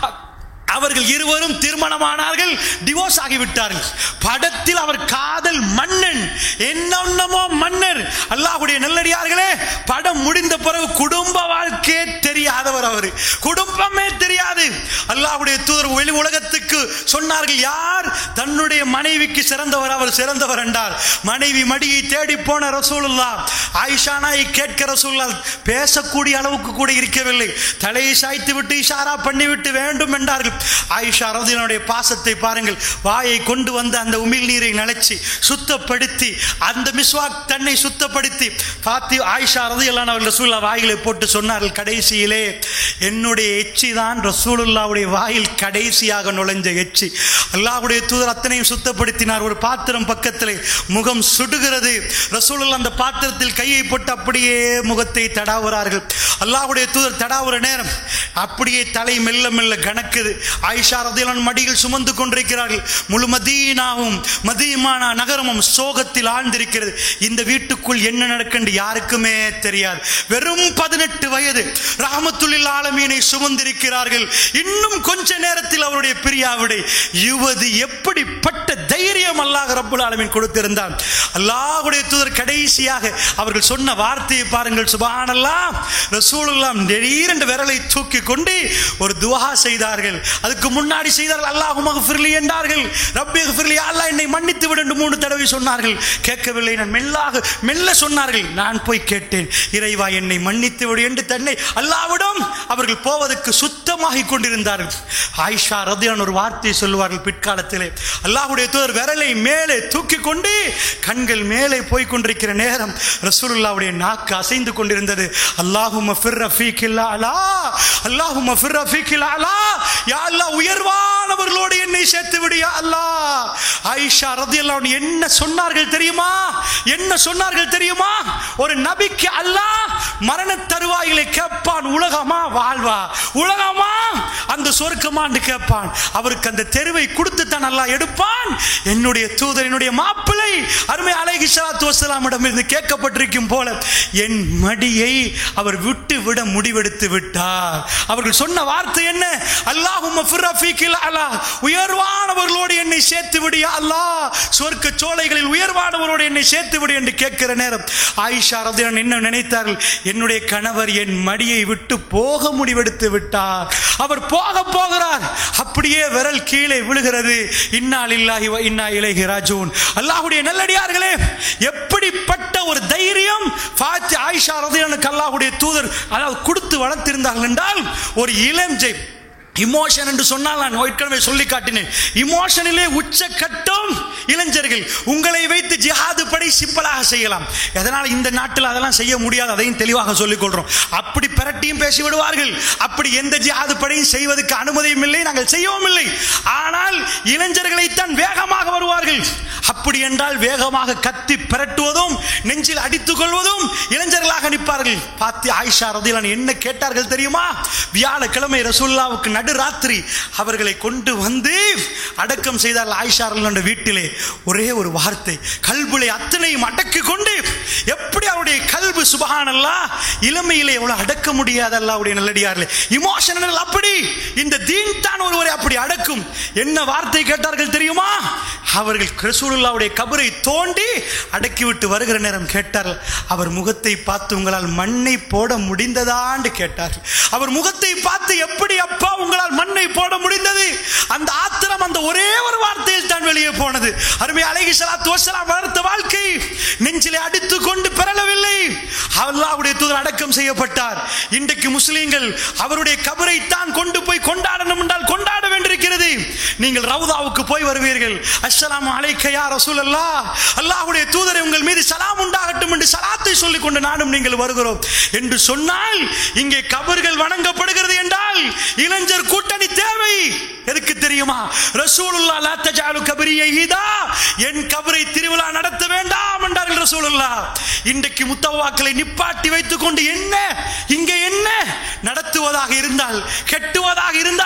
அவர்கள் இருவரும் திருமணமானார்கள், டிவோர்ஸ் ஆகிவிட்டார்கள். படத்தில் அவர் காதல் மன்னன், என்னமோ மன்னர். அல்லாஹ்வுடைய நல்லடியார்களே, படம் முடிந்த பிறகு குடும்ப வாழ்க்கையே தெரியாதவர், அவர் குடும்பமே தெரியாது. அல்லாஹ்வுடைய தூதர் வெளி உலகத்துக்கு சொன்னார்கள், யார் தன்னுடைய மனைவிக்கு சிறந்தவர், அவர் சிறந்தவர் என்றார். மனைவி மடியை தேடி போன ரசூலுல்லாஹ் ஆயிஷா நாயை கேட்க ரசூலுல்லாஹ் பேசக்கூடிய அளவுக்கு கூட இருக்கவில்லை. தலையை சாய்த்து விட்டு இஷாரா பண்ணிவிட்டு வேண்டும் என்றார்கள். ஆயிஷா ரலியல்லாஹு பாசத்தை பாருங்கள். வாயை கொண்டு வந்து அந்த உமிழ் நீரை நனைச்சி சுத்தப்படுத்தி அந்த மிஸ்வாக் தன்னை சுத்தப்படுத்தி பாத்தி ஆயிஷா ரலியல்லாஹு அன்ஹா ரசூலுல்லாஹ் வாயிலே போட்டு சொன்னார்கள், கடைசியிலே என்னுடைய எச்சி தான் ரசூலுல்லாஹ்வுடைய வாயில் கடைசியாக நுழைஞ்ச எச்சி. அல்லாஹ்வுடைய தூதர் அத்தனையும் சுத்தப்படுத்தினார். ஒரு பாத்திரம் பக்கத்திலே முகம் சுடுகிறது. ரசூலுல்லாஹ் அந்த பாத்திரத்தில் கையை போட்டு அப்படியே முகத்தை தடாவுறார்கள். அல்லாஹ்வுடைய தூதர் தடாவுற நேரம் அப்படியே தலை மெல்ல மெல்ல கணக்குது. ஆயிஷா ரலியல்லாஹு அன்ஹா மடியில் சுமந்து கொண்டிருக்கிறார்கள். முழு மதீனாவும் மதீனா நகரமும் சோகத்தில் ஆழ்ந்திருக்கிறது. இந்த வீட்டுக்குள் என்ன நடக்குன்னு யாருக்குமே தெரியாது. வெறும் பதினெட்டு வயது ரஹ்மத்துல் ஆலமீனை சுமந்திருக்கிறார்கள். இன்னும் கொஞ்ச நேரத்தில் அவருடைய பிரியாவிடை. யுவதி எப்படிப்பட்ட தைரியம் அல்லாஹ் ரப்பல் ஆலமீன் கொடுத்திருந்தார். அல்லாஹ்வுடைய தூதர் கடைசியாக அவர்கள் சொன்ன வார்த்தையை பாருங்கள். சுப்ஹானல்லாஹ். ரசூலுல்லாஹ் திடீரென்று விரலை தூக்கி கொண்டு ஒரு துஆ செய்தார்கள். அதுக்கு முன்னாடி செய்தார்கள், அல்லாஹும்ம ஃபிர்லி என்றார்கள். ரப்பி ஃபிர்லி, அல்லாஹ் என்னை மன்னித்து விடு என்று மூணு தடவை சொன்னார்கள். கேட்கவில்லை. நான் மெல்லாக மெல்ல சொன்னார்கள். நான் போய் கேட்டேன், இறைவா என்னை மன்னித்து விடு என்று தன்னை அல்லாஹ்விடம் அவர்கள் போவதற்கு சுத்தமாகி கொண்டிருந்தார்கள். ஆயிஷா ரலியல்லாஹு ஒரு வார்த்தை சொல்லுவார்கள் பிற்காலத்திலே. அல்லாஹ்வுடைய தூதர் விரலை மேலே தூக்கி கொண்டு கண்கள் மேலே போய் கொண்டிருக்கிற நேரம் ரசூலுல்லாஹ்வுடைய நாக்கு அசைந்து கொண்டிருந்தது. அல்லாஹும்ம ஃபிர் ரஃபீகில் அலா, அல்லாஹும்ம ஃபிர் ரஃபீகில் அலா, யா அல்லாஹ் உயர்வானவர்களோடு என்னை சேர்த்து விடு யா அல்லாஹ். ஆயிஷா ரலியல்லாஹு அன்ஹா என்ன சொன்னார்கள் தெரியுமா? என்ன சொன்னார்கள் தெரியுமா? ஒரு நபிக்கு அல்லாஹ் மரண தருவாயிலே கேட்பான், உலகமா வாழ்வா, உலகமா அந்த சொர்க்கமான்னு கேட்பான். அவருக்கு அந்த தெருவை கொடுத்து தான் அல்லாஹ் எடுப்பான். என்னுடைய தூதர், என்னுடைய மாப்பிள்ளை அருமை அலைஹி ஸலாத்து வஸலாமிடம் இருந்து கேட்கப்பட்டிருக்கும் போல என் மடியை அவர் விட்டு விட முடிவெடுத்து விட்டார். அவர்கள் சொன்ன வார்த்தை என்ன? அல்லாஹும்ம ஃபிர் ரஃபீகில் அலா, உயர்வானவர்களோடு என்னை சேர்த்து விடு யா அல்லாஹ், சொர்க்க சோலைகளில் உயர்வானவரோடு என்னை சேர்த்து விடு என்று கேட்கிற நேரம் ஆயிஷா ரலியல்லாஹு அன்ஹா என்ன நினைத்தார்கள்? என்னுடைய கணவர் என் மடியை விட்டு போக முடிவெடுத்து விட்டார், அவர் போக போகிறார். அப்படியே விரல் கீழே விழுகிறது. இன்னா லில்லாஹி வ இன்னா இலைஹி ராஜிஊன். அல்லாஹ்வுடைய நல்லடியார்களே, எப்படிப்பட்ட ஒரு தைரியம் ஃபாத்தி ஆயிஷா ரலியல்லாஹு அன்ஹா அல்லாஹ்வுடைய தூதர் அதாவது கொடுத்து வளர்த்திருந்தார்கள் என்றால், ஒரு இளஞ்சை இமோஷன் என்று சொன்னால் நான் ஏற்கனவே சொல்லி காட்டினேன். இமோஷனிலே உச்சக்கட்டம் இளைஞர்கள். உங்களை வைத்து ஜிஹாது படை சிம்பிளாக செய்யலாம். எதனால் இந்த நாட்டில் அதெல்லாம் செய்ய முடியாது, அதையும் தெளிவாக சொல்லிக் கொள்றோம். அப்படி பிரட்டியும் பேசி விடுவார்கள். அப்படி எந்த ஜிஹாது படையும் செய்வதற்கு அனுமதியும் இல்லை, நாங்கள் செய்யவும் இல்லை. ஆனால் இளைஞர்களைத்தான் வேகமாக வருவார்கள். அப்படி என்றால் வேகமாக கத்தி பிரட்டுவதும் நெஞ்சில் அடித்துக் கொள்வதும் இளைஞர்களாக நிற்பார்கள். பாத்தி ஆயிஷா ரலியல்லாஹு அன்ஹா என்ன கேட்டார்கள் தெரியுமா? வியாழக்கிழமை ரசூலுல்லாஹ்வுக்கு நடுராத்திரி அவர்களை கொண்டு வந்து அடக்கம் செய்தார்கள். ஆயிஷா ரலியல்லாஹு அன்ஹா வீட்டிலே ஒரே ஒரு வார்த்தை, கல்புலை அத்தனையும் அடக்கி கொண்டு, எப்படி அவருடைய கல்பு சுப்ஹானல்லாஹ் இளமையிலே எவ்வளவு அடக்க முடியாது அல்லாஹ்வுடைய நல்லடியார்களே. இமோஷனல் அப்படி, இந்த தீன் தான் ஒருவரை அப்படி அடக்கும். என்ன வார்த்தை கேட்டார்கள் தெரியுமா? அவர்கள் ரசூலுல்லாஹ்வுடைய கபரை தோண்டி அடக்கிவிட்டு வருகிற நேரம் கேட்டார்கள், அவர் முகத்தை பார்த்து உங்களால் மண்ணை போட முடிந்ததான்னு கேட்டார்கள். அவர் முகத்தை பார்த்து எப்படி அப்பா உங்களால் மண்ணை போட முடிந்தது? அந்த ஆத்திரம் அந்த ஒரே ஒரு வார்த்தையில் தான் வெளியே போனது. அருமை அலைஹி ஸலாத்து வஸலாம் வளர்த்த வாழ்க்கை நெஞ்சிலே அடித்துக் கொண்டு பெறவில்லை. அல்லாஹ்வுடைய தூதர் அடக்கம் செய்யப்பட்டார். இன்றைக்கு முஸ்லிம்கள் அவருடைய கபரை தான் கொண்டு போய் கொண்டாடணும் என்றால் கொண்டாட வேண்டியிருக்கிறது. நீங்கள் ரவுதாவுக்கு போய் வருவீர்கள், அஸ்ஸலாமு அலைக்க யா ரசூலல்லாஹ், அல்லாஹ்வுடைய தூதரே உங்கள் மீது சலாம் உண்டாகட்டும் என்று சலாத்தை சொல்லிக் கொண்டு நானும் நீங்கள் வருகிறோம் என்று சொன்னால், இங்கே கபர்கள் வணங்கப்படுகிறது என்றால் இளைஞர் கூட்டணி தேவை. எதுக்கு தெரியுமா? ரசூலுல்லாஹ் லா தஜஅலு கபரி ஈதா, என் கபரை திருவிழா நடத்த வேண்டாம் என்றார்கள் ரசூலுல்லாஹ். இன்றைக்கு முத்தவாக்களை நிப்பாட்டி வைத்துக் கொண்டு என்ன இங்கே என்ன நடத்துவதாக இருந்தால், கெட்டுவதாக இருந்தால்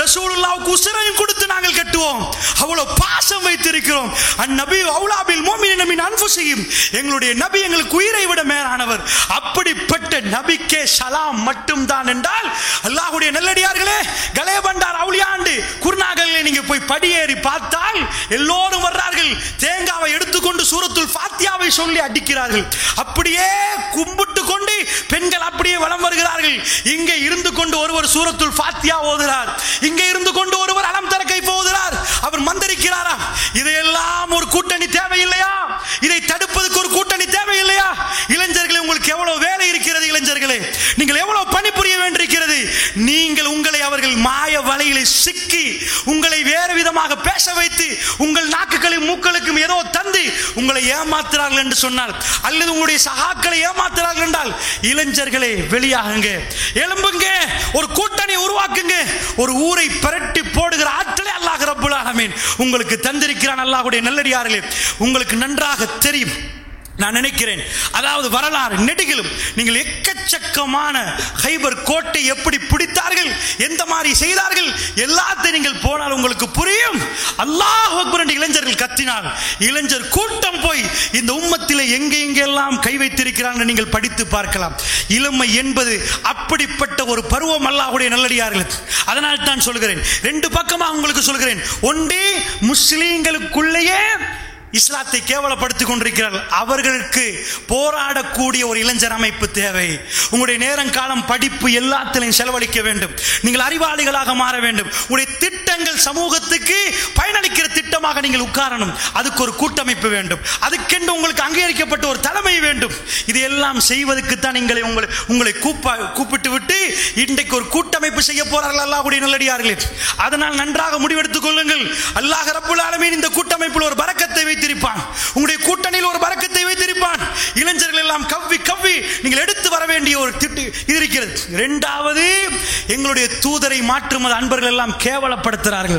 ரசூலுல்லாஹ்வுக்கு உசிரையும் கொடுத்து நாங்கள் கட்டுவோம். அவ்வளவு பாசம் வைத்திருக்கிறோம். அந்நபி அவுலா பில் முஃமினீன மின் அன்ஃபுஸிஹிம், எங்களுடைய நபி எங்களுக்கு உயிரை விட மேலானவர். அப்படிப்பட்ட நபிக்கே சலாம் மட்டும்தான் என்றால், அல்லாஹ்வுடைய நல்லடியார்களே, கலேபண்டார் அவுலியாண்டு குர்நாகல்ல நீங்க போய் படியேறி பார்த்தால் எல்லோரும் வர்றார்கள். தேங்காவை எடுத்துக்கொண்டு சூரத்துல் ஃபாத்தியாவை சொல்லி அடிக்கிறார்கள். அப்படியே கும்பிட்டு கொண்டு பெண்கள் அப்படியே வலம் வருகிறார்கள். இங்கே இருந்து கொண்டு ஒருவர் சூரத்துல் ஃபாத்தியா ஓதுகிறார், இங்கே இருந்து கொண்டு ஒருவர் அலம் தர கைஃப் ஓதுகிறார். அவர் மந்திரிக்கிறாரா? இதையெல்லாம் ஒரு கூட்டணி தேவையில்லையா? இதை தடுப்பதற்கு ஒரு கூட்டணி தேவையில்லையா? இளைஞர்களே, உங்களுக்கு எவ்வளவு வேலை இருக்கிறது? இளைஞர்களே, நீங்கள் எவ்வளவு பணிபுரிய வேண்டியிருக்கிறது? நீங்கள் உங்களை அவர்கள் மாய வலையிலே சிக்கி உங்களை வேறு விதமாக பேச வைத்து உங்கள் நாக்குகளையும் மூக்களுக்கும் ஏதோ தந்து உங்களை ஏமாத்துறார்கள் என்று சொன்னால், அல்லது உங்களுடைய சகாக்களை ஏமாத்துறார்கள் என்றால், இளைஞர்களே வெளியாகுங்க, எழும்புங்க, ஒரு கூட்டணி உருவாக்குங்க. ஒரு ஊரை பிரட்டி போடுகிற ஆற்றலை அல்லாஹ் ரப்புல் ஆலமீன் உங்களுக்கு தந்திருக்கிறான். அல்லாஹ்வுடைய நல்லடியார்களே, உங்களுக்கு நன்றாக தெரியும், நான் நினைக்கிறேன், அதாவது வரலாறு நெடுகிலும் நீங்கள் எக்கச்சக்கமான ஹைபர் கோட்டை எப்படி பிடித்தார்கள், எந்த மாதிரி செய்தார்கள், எல்லாத்தையும் நீங்கள் போனால் உங்களுக்கு புரியும். அல்லாஹ் அக்பர் என்று இளைஞர்கள் கத்தினார். இளைஞர் கூட்டம் போய் இந்த உம்மத்திலே எங்கே எங்கெல்லாம் கை வைத்திருக்கிறார்கள் நீங்கள் படித்து பார்க்கலாம். இளமை என்பது அப்படிப்பட்ட ஒரு பருவம். அல்லாஹ்வுடைய நல்லடியார்கள், அதனால் தான் சொல்கிறேன், ரெண்டு பக்கமாக உங்களுக்கு சொல்கிறேன். ஒன்று, முஸ்லீம்களுக்குள்ளேயே இஸ்லாத்தை கேவலப்படுத்திக் கொண்டிருக்கிறார்கள். அவர்களுக்கு போராடக்கூடிய ஒரு இளைஞர் அமைப்பு தேவை. உங்களுடைய நேரம், காலம், படிப்பு எல்லாத்திலையும் செலவழிக்க வேண்டும். நீங்கள் அறிவாளிகளாக மாற வேண்டும். உங்களுடைய திட்டங்கள் சமூகத்துக்கு பயனளிக்கிற திட்டமாக நீங்கள் உட்காரணும். அதுக்கு ஒரு கூட்டமைப்பு வேண்டும். அதுக்கென்று உங்களுக்கு அங்கீகரிக்கப்பட்ட ஒரு தலைமை வேண்டும். இதையெல்லாம் செய்வதற்கு தான் நீங்களை உங்களை உங்களை கூப்பா கூப்பிட்டு விட்டு இன்றைக்கு ஒரு கூட்டமைப்பு செய்ய போறார்கள் அல்லாஹ்வுடைய நல்லடியார்களே. அதனால் நன்றாக முடிவெடுத்துக் கொள்ளுங்கள். அல்லாஹ் ரப்புல் ஆலமீன் இந்த கூட்டமைப்பில் ஒரு பரக்கத்தை வைத்திருப்பான். உங்களுடைய கூட்டணியில் ஒரு பரக்கத்தை வைத்திருப்பான். இளைஞர்கள் எல்லாம் கவ்வி கவ்வி நீங்கள் எடுத்து வர வேண்டிய ஒரு திட்டு இது இருக்கிறது. இரண்டாவது, எங்களுடைய தூதரை மாற்றும் அன்பர்கள் எல்லாம் கேவலப்படுத்துகிறார்கள்.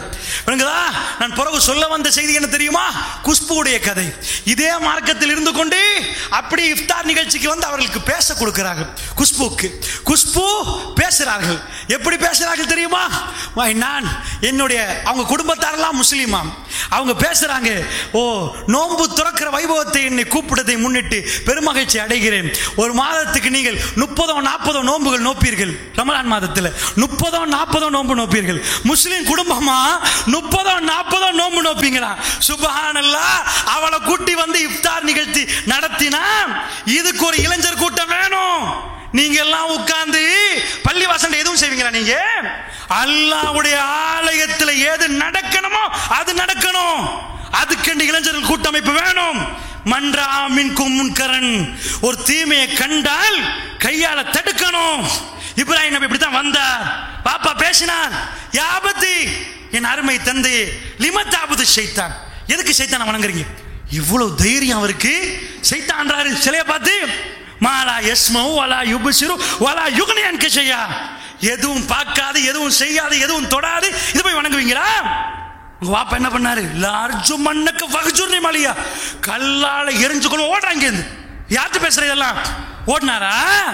நான் பிறகு சொல்ல வந்த செய்தி என்ன தெரியுமா? குஷ்புடைய கதை. இதே மார்க்கத்தில் இருந்து கொண்டு அப்படி இஃப்தார் நிகழ்ச்சிக்கு வந்து அவர்களுக்கு பேச கொடுக்கிறார்கள். குஷ்புக்கு குஷ்பு பேசுகிறார்கள். எப்படி பேசுகிறார்கள் தெரியுமா? நான் என்னுடைய அவங்க குடும்பத்தாரெல்லாம் முஸ்லீமாம். அவங்க பேசுறாங்க, ஓ நோன்பு துறக்கிற வைபவத்தை என்னை கூப்பிட்டதை முன்னிட்டு பெருமகிழ்ச்சி அடைகிறேன். ஒரு மாதத்துக்கு நீங்கள் முப்பதோ நாற்பதோ நோன்புகள் நோப்பீர்கள். ரமலான் மாதத்தில் முப்பதோ நாற்பதோ நோன்பு நோப்பீர்கள். முஸ்லிம் குடும்பமா முப்பதோ நாற்பதோ நோன்பு நோப்பீங்களா? சுப்ஹானல்லாஹ். அவளை கூட்டி வந்து இஃப்தார் நிகழ்ச்சி நடத்தினா இதுக்கு ஒரு இளைஞர் கூட்டம் வேணும். நீங்க எல்லாம் உட்கார்ந்து பள்ளி வாசல் எதுவும் செய்வீங்களா? நீங்க அல்லாஹ்வுடைய ஆலயத்தில் ஏது நடக்கணுமோ அது நடக்கணும். அதுக்கு இளைஞர்கள் கூட்டமைப்பு வேணும். மன்றா மின்கும் முன்கரன், ஒரு தீமையை கண்டால் கையால தடுக்கணும். இப்ராஹிம் நபி இப்படித்தான் வந்தார். பாப்பா பேசினார், யாபத்தி என் அருமை தந்தை, லிமத்தாபுது ஷைத்தான், எதுக்கு ஷைத்தானை வணங்குறீங்க? இவ்வளவு தைரியம் அவருக்கு. ஷைத்தான்றாரு சிலையை பார்த்து, மாலா யஸ்மவு வலா யுப்சிரு வலா யுக்னியன் கஷையா, எதுவும் பார்க்காது, எதுவும் செய்யாது, எதுவும் தொடாது, இது போய் வணங்குவீங்களா? உங்க வாப்பா என்ன பண்ணாரு? லார்ஜு மண்ணக்கு வகுஜுர்னி மலியா, கல்லால எரிஞ்சு கொண்டு ஓடுறாங்க. யார்கிட்ட பேசுற இதெல்லாம்? ஓடினாரா?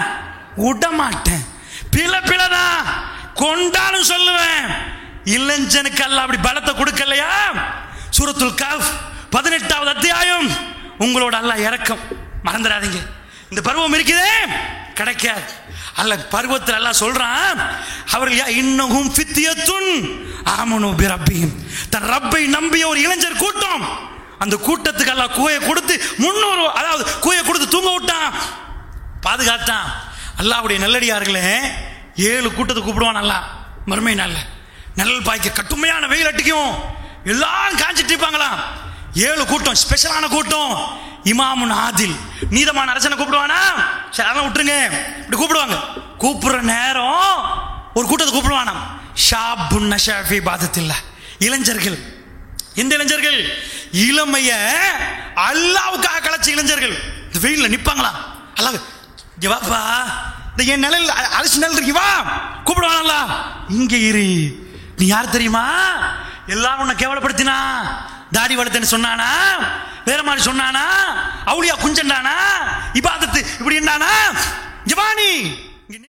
விட மாட்டேன். பிள பிளதான் கொண்டாலும் சொல்லுவேன். இளைஞனுக்கு அல்லாஹ் அப்படி பலத்தை கொடுக்கலையா? சூரத்துல் கஹ்ஃப் பதினெட்டாவது அத்தியாயம். உங்களோட அல்லாஹ் இரக்கம் மறந்துடாதீங்க. இந்த பருவம் இருக்குதே கிடைக்காது. அல்ல பருவத்தில் எல்லாம் சொல்றான், அவர்கள் இன்னஹும் ஃபித்யத்துன் ஆமனு பிரப்பிஹிம், தன் ரப்பை நம்பிய ஒரு இளைஞர் கூட்டம். அந்த கூட்டத்துக்கு அல்லாஹ் கூயை கொடுத்து முன்னூறு அதாவது கூயை கொடுத்து தூங்க விட்டான், பாதுகாத்தான். அல்லாஹ்வுடைய நல்லடியார்களே, ஏழு கூட்டத்தை கூப்பிடுவான் அல்லாஹ் மறுமை நாள்ல. நிழல் பாய்க்க கட்டுமையான வெயில் அடிக்கும், எல்லாம் காஞ்சிட்டு இருப்பாங்களாம். ஏழு கூட்டம், ஸ்பெஷலான கூட்டம். இமாமுன் ஆதில், நீதமான அரசனை கூப்பிடுவானா? சரி அதெல்லாம் விட்டுருங்க. இப்படி கூப்பிடுவாங்க. கூப்பிடுற நேரம் ஒரு கூட்டத்தை கூப்பிடுவானா, ஷாபுன் நஷாஃபி பாதத்தில்லா, இளைஞர்கள். எந்த இளைஞர்கள்? இளமைய அல்லாஹ்வுக்காக கலைச்ச இளைஞர்கள். இந்த வெயில்ல நிப்பாங்களா? அல்லாஹ் ஜவாப்பா, இந்த என் நிழல் அரிசி நிழல் இருக்கு, வா கூப்பிடுவானா? இங்க இரு. நீ யார் தெரியுமா? எல்லாரும் உன்னை கேவலப்படுத்தினா, தாடி வளர்த்தேன்னு சொன்னானா, வேற மாதிரி சொன்னானா, அவுலியா குஞ்சண்டானா, இபாதத்து இப்படி என்னானா, ஜவானி.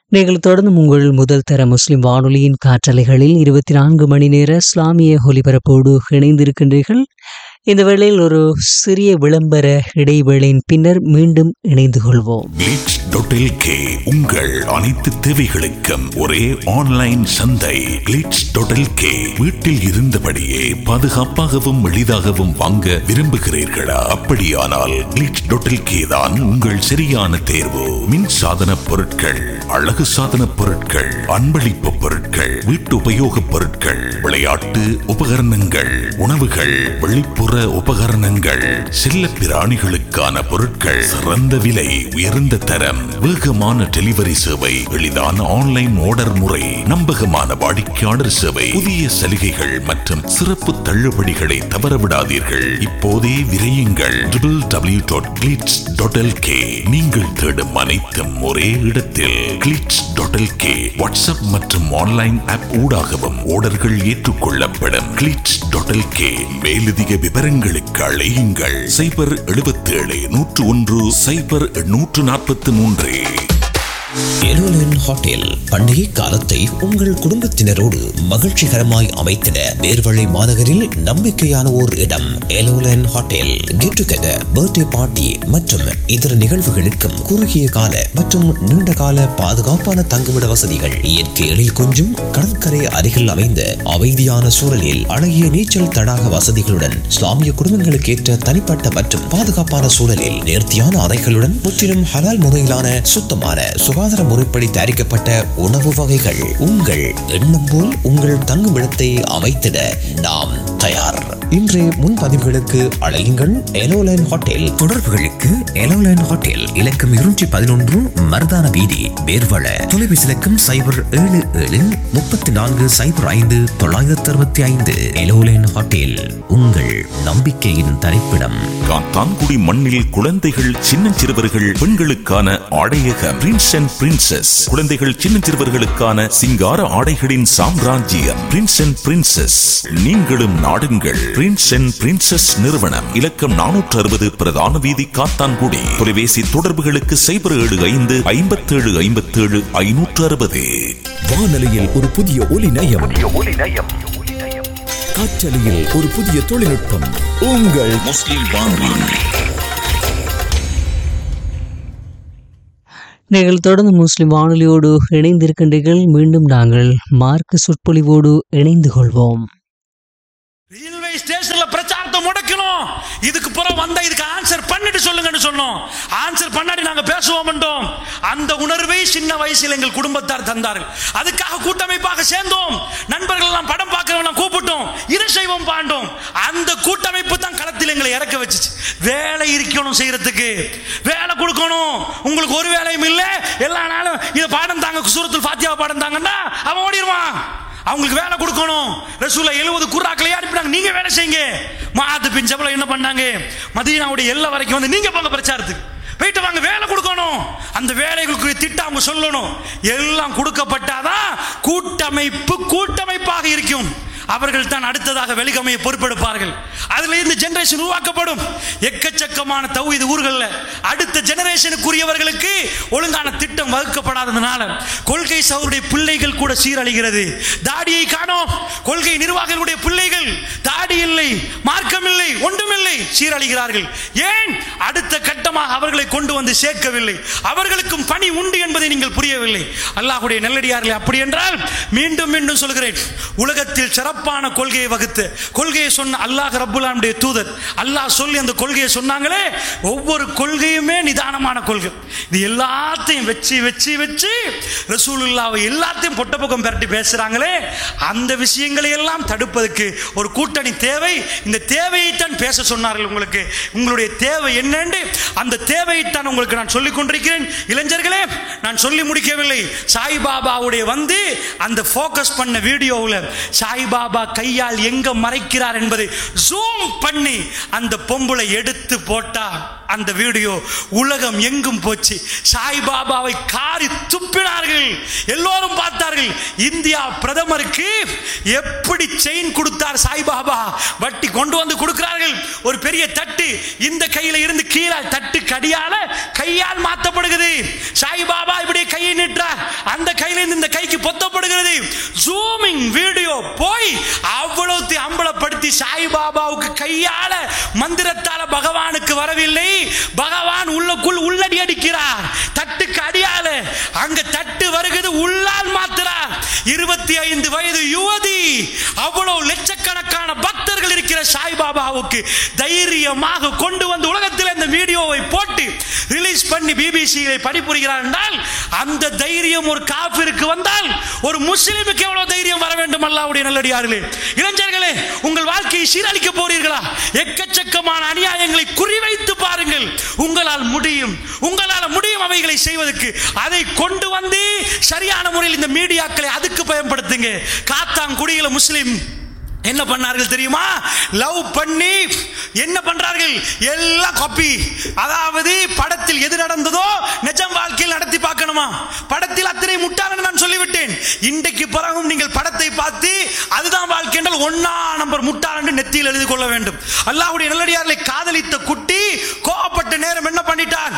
நீங்கள் தொடர்ந்து உங்கள் முதல் தர முஸ்லிம் வானொலியின் காற்றலைகளில் இருபத்தி நான்கு மணி நேர இஸ்லாமிய ஒலிபரப்போடு இணைந்திருக்கின்றீர்கள். இந்த வேளையில் ஒரு சிறிய விளம்பர இடைவேளையின் பின்னர் மீண்டும் இணைந்து கொள்வோம்.
கிளிட்ஸ் டாட் எல் கே உங்கள் அனைத்து தேவைகளுக்கும் ஒரே ஆன்லைன் சந்தை. கிளிட்ஸ் டாட் எல் கே வீட்டில் இருந்தபடியே பாதுகாப்பாகவும் எளிதாகவும் வாங்க விரும்புகிறீர்களா? அப்படியானால் கிளிட்ஸ் டாட் எல் கே தான் உங்கள் சரியான தேர்வு. மின் சாதன பொருட்கள், அழகு சாதன பொருட்கள், அன்பளிப்பு பொருட்கள், வீட்டு உபயோக பொருட்கள், விளையாட்டு உபகரணங்கள், உணவுகள், வெளிப்புற உபகரணங்கள், செல்ல பிராணிகளுக்கான பொருட்கள், சிறந்த விலை, உயர்ந்த தரம், வேகமான டெலிவரி சேவை, எளிதான ஆன்லைன் ஆர்டர் முறை, நம்பகமான வாடிக்கையாளர் சேவை, புதிய சலுகைகள் மற்றும் சிறப்பு தள்ளுபடிகளை தவறவிடாதீர்கள். இப்போதே விரையுங்கள். W W W dot glitz dot L K. நீங்கள் தேடும் அனைத்தும் ஒரே இடத்தில். Glitz dot L K WhatsApp மற்றும் ஆன்லைன் ஆப் ஊடாகவும் ஆர்டர்கள் ஏற்றுக்கொள்ளப்படும். Glitz dot L K. மேலதிக விவரங்களுக்கு அழையுங்கள் சைபர் எழுபத்தி ஏழு நூற்று ஒன்று சைபர் நூற்று நாற்பத்தி மூன்று.
எலோலன் ஹோட்டல் பண்டிகை காலத்தை உங்கள் குடும்பத்தினரோடு மகிழ்ச்சிகரமாய் அமைத்திட நேர்வழி மாநகரில் நம்பிக்கையான ஓர் இடம். எலோலன் hotel get together, birthday party மற்றும் இதர நிகழ்வுகளுக்கும் குறுகிய கால மற்றும் நீண்ட கால பாதுகாப்பான தங்குமிட வசதிகள், இயற்கை எழில் கொஞ்சும் கடற்கரை அருகில் அமைந்த அமைதியான சூழலில் அழகிய நீச்சல் தடாக வசதிகளுடன், இஸ்லாமிய குடும்பங்களுக்கு ஏற்ற தனிப்பட்ட மற்றும் பாதுகாப்பான சூழலில் நேர்த்தியான அறைகளுடன், முற்றிலும் ஹலால் முறையிலான சுத்தமான சுகாதார முறைப்படி தயாரிக்கப்பட்ட உணவு வகைகள். உங்கள் எண்ணம் போல் உங்கள் தங்குமிடத்தை அமைத்திட நாம் தயார். இன்றைய முன்பதிவுகளுக்கு அழையுங்கள் எலோலைன் ஹோட்டல். தொடர்புகளுக்கு எலோலைன் ஹோட்டல் இலக்கம் இருநூற்றி பதினொன்று மருதான வீதி, பேர்வள. தொலைபேசி இலக்கம் சைபர் ஏழு ஏழு முப்பத்தி நான்கு சைபர் ஐந்து தொள்ளாயிரத்தி அறுபத்தி ஐந்து. எலோலைன் ஹோட்டல் உங்கள் நம்பிக்கையின் தரிப்பிடம்.
காத்தான்குடி மண்ணில் குழந்தைகள், சின்னஞ்சிறுவர்கள், பெண்களுக்கான ஆடையக பிரின்ஸ் அண்ட் பிரின்சஸ். குழந்தைகள், சின்னஞ்சிறுவர்களுக்கான சிங்கார ஆடைகளின் சாம்ராஜ்யம் பிரின்ஸ் அண்ட் பிரின்சஸ். நீங்களும் நாடுங்கள். பிரின்ஸ் அண்ட் பிரின்சஸ் நிறுவனம், இலக்கம் நானூற்று அறுபது பிரதான வீதி, காத்தான்குடி. தொலைபேசி தொடர்புகளுக்கு சைபர் ஏழு ஐந்து ஐம்பத்தி ஏழு ஐம்பத்தி ஏழு ஐநூற்று அறுபது.
வானொலியில் ஒரு புதிய ஒலி நயம், காற்றலையில் ஒரு புதிய தொழில்நுட்பம். உங்கள் முஸ்லிம் வானொலி.
நீங்கள் தொடர்ந்து முஸ்லிம் வானொலியோடு இணைந்திருக்கின்றீர்கள். மீண்டும் நாங்கள் மார்க்க சொற்பொழிவோடு இணைந்து கொள்வோம்.
ரயில்வே ஸ்டேஷன்ல பிரச்சாரத்தை முடக்கணும். இதுக்கு புறம் வந்தா இதுக்கு ஆன்சர் பண்ணிட்டு சொல்லுங்கன்னு சொன்னோம். ஆன்சர் பண்ணாடி நாங்க பேசுவோம். அந்த உணர்வை சின்ன வயசில் எங்கள் குடும்பத்தார் தந்தார்கள். அதுக்காக கூட்டமைப்பாக சேர்ந்தோம். நண்பர்கள் எல்லாம் படம் பார்க்கிறவங்க கூப்பிட்டோம். இரு செய்வோம் பாண்டோம். அந்த கூட்டமைப்பு தான் களத்தில் எங்களை இறக்க வச்சுச்சு. வேலை இருக்கணும், செய்யறதுக்கு வேலை கொடுக்கணும். உங்களுக்கு ஒரு வேலையும் இல்லை, எல்லா நாளும் இதை பாடம் தாங்க, சூரத்துல் ஃபாத்தியா பாடம் தாங்கன்னா அவன் ஓடிடுவான். அவங்களுக்கு வேலை கொடுக்கணும். ரசூலுல்லாஹ் எழுபது குர்ஆக்களை அனுப்பினாங்க, நீங்க வேலை செய்யுங்க. முஆத் பின் ஜபல் என்ன பண்ணாங்க, மதீனாவுடைய எல்லை வரைக்கும் வந்து நீங்க போங்க பிரச்சாரத்துக்கு, போயிட்டு வாங்க, வேலை கொடுக்கணும். அந்த வேலைகளுக்கு திட்டம் அவங்க சொல்லணும். எல்லாம் கொடுக்கப்பட்டாதான் கூட்டமைப்பு கூட்டமைப்பாக இருக்கும். அவர்கள் தான் அடுத்ததாக வெளிகமையை பொறுப்பெடுப்பார்கள். அதுல இருந்து ஜெனரேஷன் உருவாக்கப்படும். எக்கச்சக்கமான தௌஹீத் ஊர்கள்ல அடுத்த ஜெனரேஷனுக்குரியவர்களுக்கு ஒழுங்கான திட்டம் வகுக்கப்படாததுனால கொள்கை சகோதரருடைய பிள்ளைகள் கூட சீரழிகிறது. தாடியை காணோம். கொள்கை நிர்வாகிகளுடைய பிள்ளைகள் தாடி இல்லை, மார்க்கம் இல்லை, ஒன்றுமில்லை, சீரழிகிறார்கள். ஏன்? அடுத்த கட்டமாக அவர்களை கொண்டு வந்து சேர்க்கவில்லை. அவர்களுக்கும் பணி உண்டு என்பதை நீங்கள் புரியவில்லை. அல்லாஹ்வுடைய நல்லடியார்களே, அப்படி என்றால் மீண்டும் மீண்டும் சொல்கிறேன், உலகத்தில் சிறப்பான கொள்கையை வகுத்து கொள்கையை சொன்ன அல்லாஹ் ரப்புல் ஆலமீனுடைய தூதர் அல்லாஹ் சொல்லி அந்த கொள்கையை சொன்னாங்களே, ஒவ்வொரு கொள்கையுமே நிதானமான கொள்கை. இது எல்லாத்தையும் வச்சு வச்சு வச்சு ரசூலுல்லாஹ்வை எல்லாத்தையும் பொட்ட பக்கம் பரட்டி பேசுறாங்களே, அந்த விஷயங்களை எல்லாம் தடுப்பதற்கு ஒரு கூட்டணி தேவை. இந்த தேவையை தான் பேச சொன்னார்கள். உங்களுக்கு உங்களுடைய தேவை என்னன்னு அந்த தேவையை தான் உங்களுக்கு நான் சொல்லிக் கொண்டிருக்கிறேன். இளைஞர்களே, நான் சொல்லி முடிக்கவில்லை. சாய்பாபாவுடைய வந்து அந்த ஃபோக்கஸ் பண்ண வீடியோவில் சாய்பாபா சாய்பாபா கையால் எங்க மறைக்கிறார் என்பதை ஜூம் பண்ணி அந்த பொம்பளை எடுத்து போட்டா அந்த வீடியோ உலகம் எங்கும் போச்சு. சாய்பாபாவை காரி துப்பினார்கள், எல்லோரும் பார்த்தார்கள். இந்தியா பிரதமருக்கு எப்படி செயின் கொடுத்தார் சாய்பாபா, வட்டி கொண்டு வந்து கொடுக்கிறார்கள். ஒரு பெரிய தட்டு இந்த கையில இருந்து கீழே தட்டு கடியால கையால் மாற்றப்படுகிறது. சாய்பாபா இப்படி கையை நீட்டார், அந்த கையில இருந்து இந்த கைக்கு பொத்தப்படுகிறது. ஜூமிங் வீடியோ போய் அவ்வளவு அம்பலப்படுத்தி சாய்பாபாவுக்கு கையால மந்திரத்தால பகவானுக்கு வரவில்லை, பகவான் உள்ளுக்குள் உள்ளடி அடிக்கிறார். தட்டுக்கு அடியால அங்க தட்டு வருகிறது, உள்ளால் மாத்துறார். இருபத்தி ஐந்து வயது யுவதி, அவ்வளவு லட்சக்கணக்கான பக்தர்கள் இருக்கிற சாய்பாபாவுக்கு தைரியமாக கொண்டு வந்து உலகத்தில் இந்த வீடியோவை போட்டு ரிலீஸ் பண்ணி பிபிசியை பணிபுரிகிறார் என்றால் அந்த தைரியம் ஒரு காபிருக்கு வந்தால் ஒரு முஸ்லிமுக்கு எவ்வளவு தைரியம் வர வேண்டும்? அல்லாஹ்வுடைய நல்லடியார்களே, இளைஞர்களே, உங்கள் வாழ்க்கையை சீரழிக்க போறீர்களா? எக்கச்சக்கமான அநியாயங்களை குறிவைத்து பாருங்கள், உங்களால் முடியும், உங்களால் முடியும் அவைகளை செய்வதற்கு. அதை கொண்டு வந்து சரியான முறையில் இந்த மீடியாக்களை அதுக்கு பயன்படுத்துங்க. காத்தாங்குடியில முஸ்லிம் என்ன பண்ணார்கள் தெரியுமா? லவ் பண்ணி என்ன பண்றார்கள்? எல்லாம் காப்பி. அதாவது படத்தில் எது நடந்ததோ நிஜம் வாழ்க்கையில் நடத்தி பார்க்கணுமா? படத்தில் அத்தனை முட்டாளன் நான் சொல்லிவிட்டேன். இன்றைக்கு பிறகும் நீங்கள் படத்தை பார்த்து அதுதான் வாழ்க்கை என்றால் ஒன்னா நம்பர் முட்டாளன் நெத்தியில் எழுதி கொள்ள வேண்டும். அல்லாஹ்வுடைய நல்லடியார்களை காதலித்த குட்டி கோபப்பட்ட நேரம் என்ன பண்ணிட்டான்?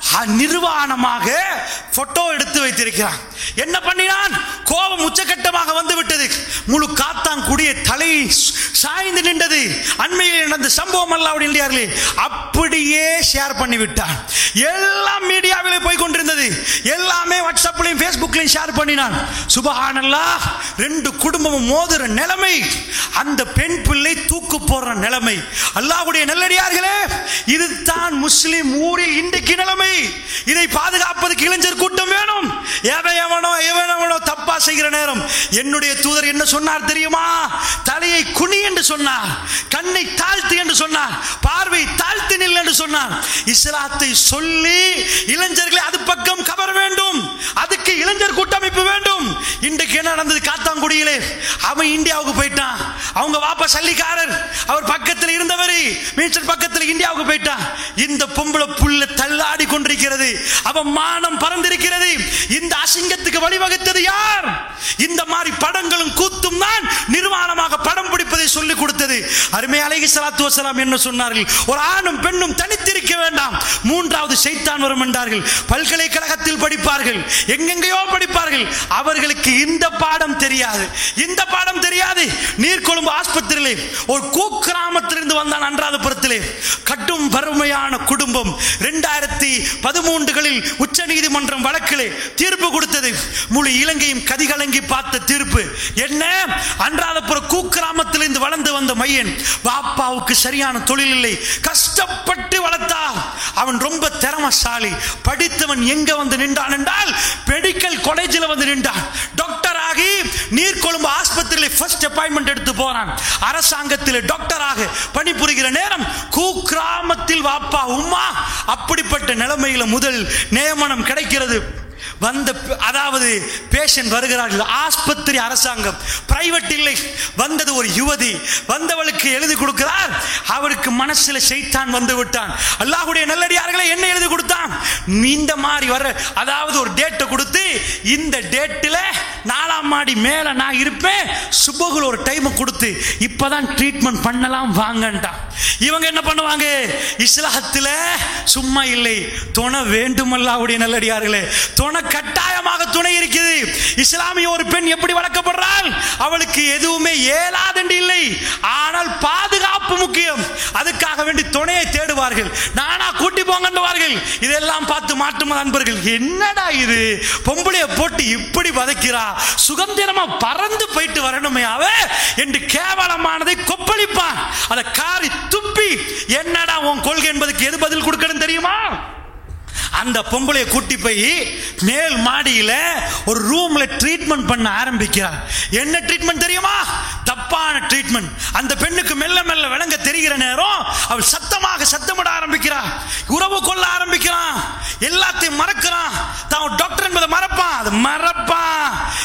நிர்வாணமாக போட்டோ எடுத்து வைத்திருக்கிறான். என்ன பண்ணினான்? கோபம் உச்சகட்டமாக வந்து விட்டது. முழு காத்தாங்குடியை தலை சாய்ந்து நின்றது. அண்மையில் நடந்த சம்பவம் அல்லாஹ்வுடைய நல்லடியார்களே அப்படியே ஷேர் பண்ணி விட்டான். எல்லாம் மீடியாவிலே போய் கொண்டிருந்தது, எல்லாமே வாட்ஸ்அப்லயும் ஃபேஸ்புக்லயும் ஷேர் பண்ணினான். சுபஹானல்லாஹ், ரெண்டு குடும்பமும் மோதுற நிலைமை, அந்த பெண் பிள்ளை தூக்கு போடுற நிலைமை. அல்லாஹ்வுடைய நல்லடியார்களே, இதுதான் முஸ்லிம் ஊரில் இன்றைக்கு நிலைமை. இதை பாதுகாப்பதற்கு இளைஞர் கூட்டம் வேணும். எவனோ எவனோ தப்பா செய்கிற நேரம் என்னுடைய தூதர் என்ன சொன்னார் தெரியுமா? தலையை குனி என்று சொன்னார், கண்ணை தாழ்த்து என்று சொன்னார், பார்வை தாழ்த்து நில் என்று சொன்னார். இஸ்லாத்தை சொல்லி இளைஞர்களை அது பக்கம் கவர வேண்டும். அதுக்கு இளைஞர் கூட்டமைப்பு வேண்டும். இன்றைக்கு என்ன நடந்தது காத்தாங்குடியிலே? அவன் இந்தியாவுக்கு போயிட்டான், அவங்க வாப்பா சல்லிக்காரர், அவர் பக்கத்தில் இருந்தவர் மீன்சர் பக்கத்தில் இந்தியாவுக்கு போயிட்டான். இந்த பொம்பளை புள்ள தள்ளாடி கொண்டிருக்கிறது, அவன் மானம் பறந்திருக்கிறது. இந்த அசிங்கத்துக்கு வழிவகுத்தது யார்? இந்த மாதிரி படங்களும் கூத்தும் தான் நிர்வாணமாக படம் பிடிப்பதை சொல்லிக் கொடுத்தது. அருமை அலைஹிஸ்ஸலாத்து வஸலாம் என்ன சொன்னார்கள்? ஒரு ஆணும் பெண்ணும் தனித்திருக்க வேண்டாம், மூன்றாவது ஷைத்தான் வரும் என்றார்கள். பல்கலைக்கழகத்தில் படிப்பார்கள், எங்கெங்கேயோ படிப்பார்கள், அவர்களுக்கு இந்த பாடம் தெரியாது, இந்த பாடம் தெரியாது. நீர்கொழும்பு ஆஸ்பத்திரியிலே ஒரு கூக்கிராமத்திலிருந்து வந்தான் அன்றாதபுரத்திலே. கடும் வறுமையான குடும்பம். இரண்டாயிரத்தி பதிமூன்றுகளில் உச்ச நீதிமன்றம் வழக்கிலே தீர்ப்பு கொடுத்தது. முழு இலங்கையும் கதிகலங்கி பார்த்த தீர்ப்பு என்ன? அன்றாதபுர கூக்கிராமத்திலிருந்து வளர்ந்து வந்த மையன், பாப்பாவுக்கு சரியான தொழில் இல்லை, கஷ்டப்பட்டு வளர்த்தார். அவன் ரொம்ப திறமசாலி, படித்தவன். எங்க வந்து நின்றான் என்றால் மெடிக்கல் காலேஜில் வந்து நின்றான். டாக்டர் ஆகி நீர்கொழும்பு ஆஸ்பத்திரியில் ஃபர்ஸ்ட் அப்பாயின்மெண்ட் எடுத்து போறான். அரசாங்கத்தில் டாக்டராக பணிபுரிகிற நேரம் கூக்கிராமத்தில் வாப்பா உம்மா அப்படிப்பட்ட நிலைமையில முதல் நியமனம் கிடைக்கிறது. வந்த அதாவது பேஷண்ட் வருகிறார்கள், ஆஸ்பத்திரி அரசாங்கம், பிரைவேட் இல்லை. வந்தது ஒரு யுவதி, வந்தவளுக்கு எழுதி கொடுக்கிறார். அவருக்கு மனசுல ஷைத்தான் வந்து விட்டான். அல்லாஹ்வுடைய நல்லடியார்களை என்ன எழுதி கொடுத்தான்? இந்த மாதிரி வர, அதாவது ஒரு டேட்டை கொடுத்து, இந்த டேட்டில் நாலாம் மாடி மேல நான் இருப்பேன், சுபகுல ஒரு டைம் கொடுத்து இப்பதான் ட்ரீட்மெண்ட் பண்ணலாம் வாங்கன்ட்டான். இவங்க என்ன பண்ணுவாங்க? இஸ்லாத்துல சும்மா இல்லை, துணை வேண்டும். அல்லாஹ்வுடைய நல்லடியார்களே, துணை கட்டாயமாக துணை இருக்குது. இஸ்லாமிய ஒரு பெண் எப்படி வளர்க்கப்படுறாள்? அவளுக்கு எதுவுமே ஏலாதென்று இல்லை, ஆனால் பாதுகாப்பு முக்கியம். அதுக்காக வேண்டி துணையை தேடுவார்கள், நானா கூட்டி போங்கன்றுவார்கள். இதெல்லாம் பார்த்து மாற்றும் நண்பர்கள், என்னடா இது, பொம்பளைய போட்டு இப்படி வதைக்கிறா, சுதந்திரமா பறந்து போயிட்டு வரணுமே அவ என்று கேவலமானதை கொப்பளிப்பான். அதை காரி துப்பி, என்னடா உன் கொள்கை என்பதுக்கு எது பதில் கொடுக்கணும் தெரியுமா? அந்த பொம்பளையை கூட்டி போய் மேல் மாடியில ஒரு ரூம்ல ட்ரீட்மெண்ட் பண்ண ஆரம்பிக்கிறார். என்ன ட்ரீட்மெண்ட் தெரியுமா? தப்பான ட்ரீட்மெண்ட். அந்த பெண்ணுக்கு மெல்ல மெல்ல விளங்க தெரிகிற நேரம் அவள் சத்தமாக சத்தமிட ஆரம்பிக்கிறார், உறவு கொள்ள ஆரம்பிக்கிறான், எல்லாத்தையும் மறக்கிறான். தான் டாக்டர் என்பதை மறப்பான், அது மறப்பான்.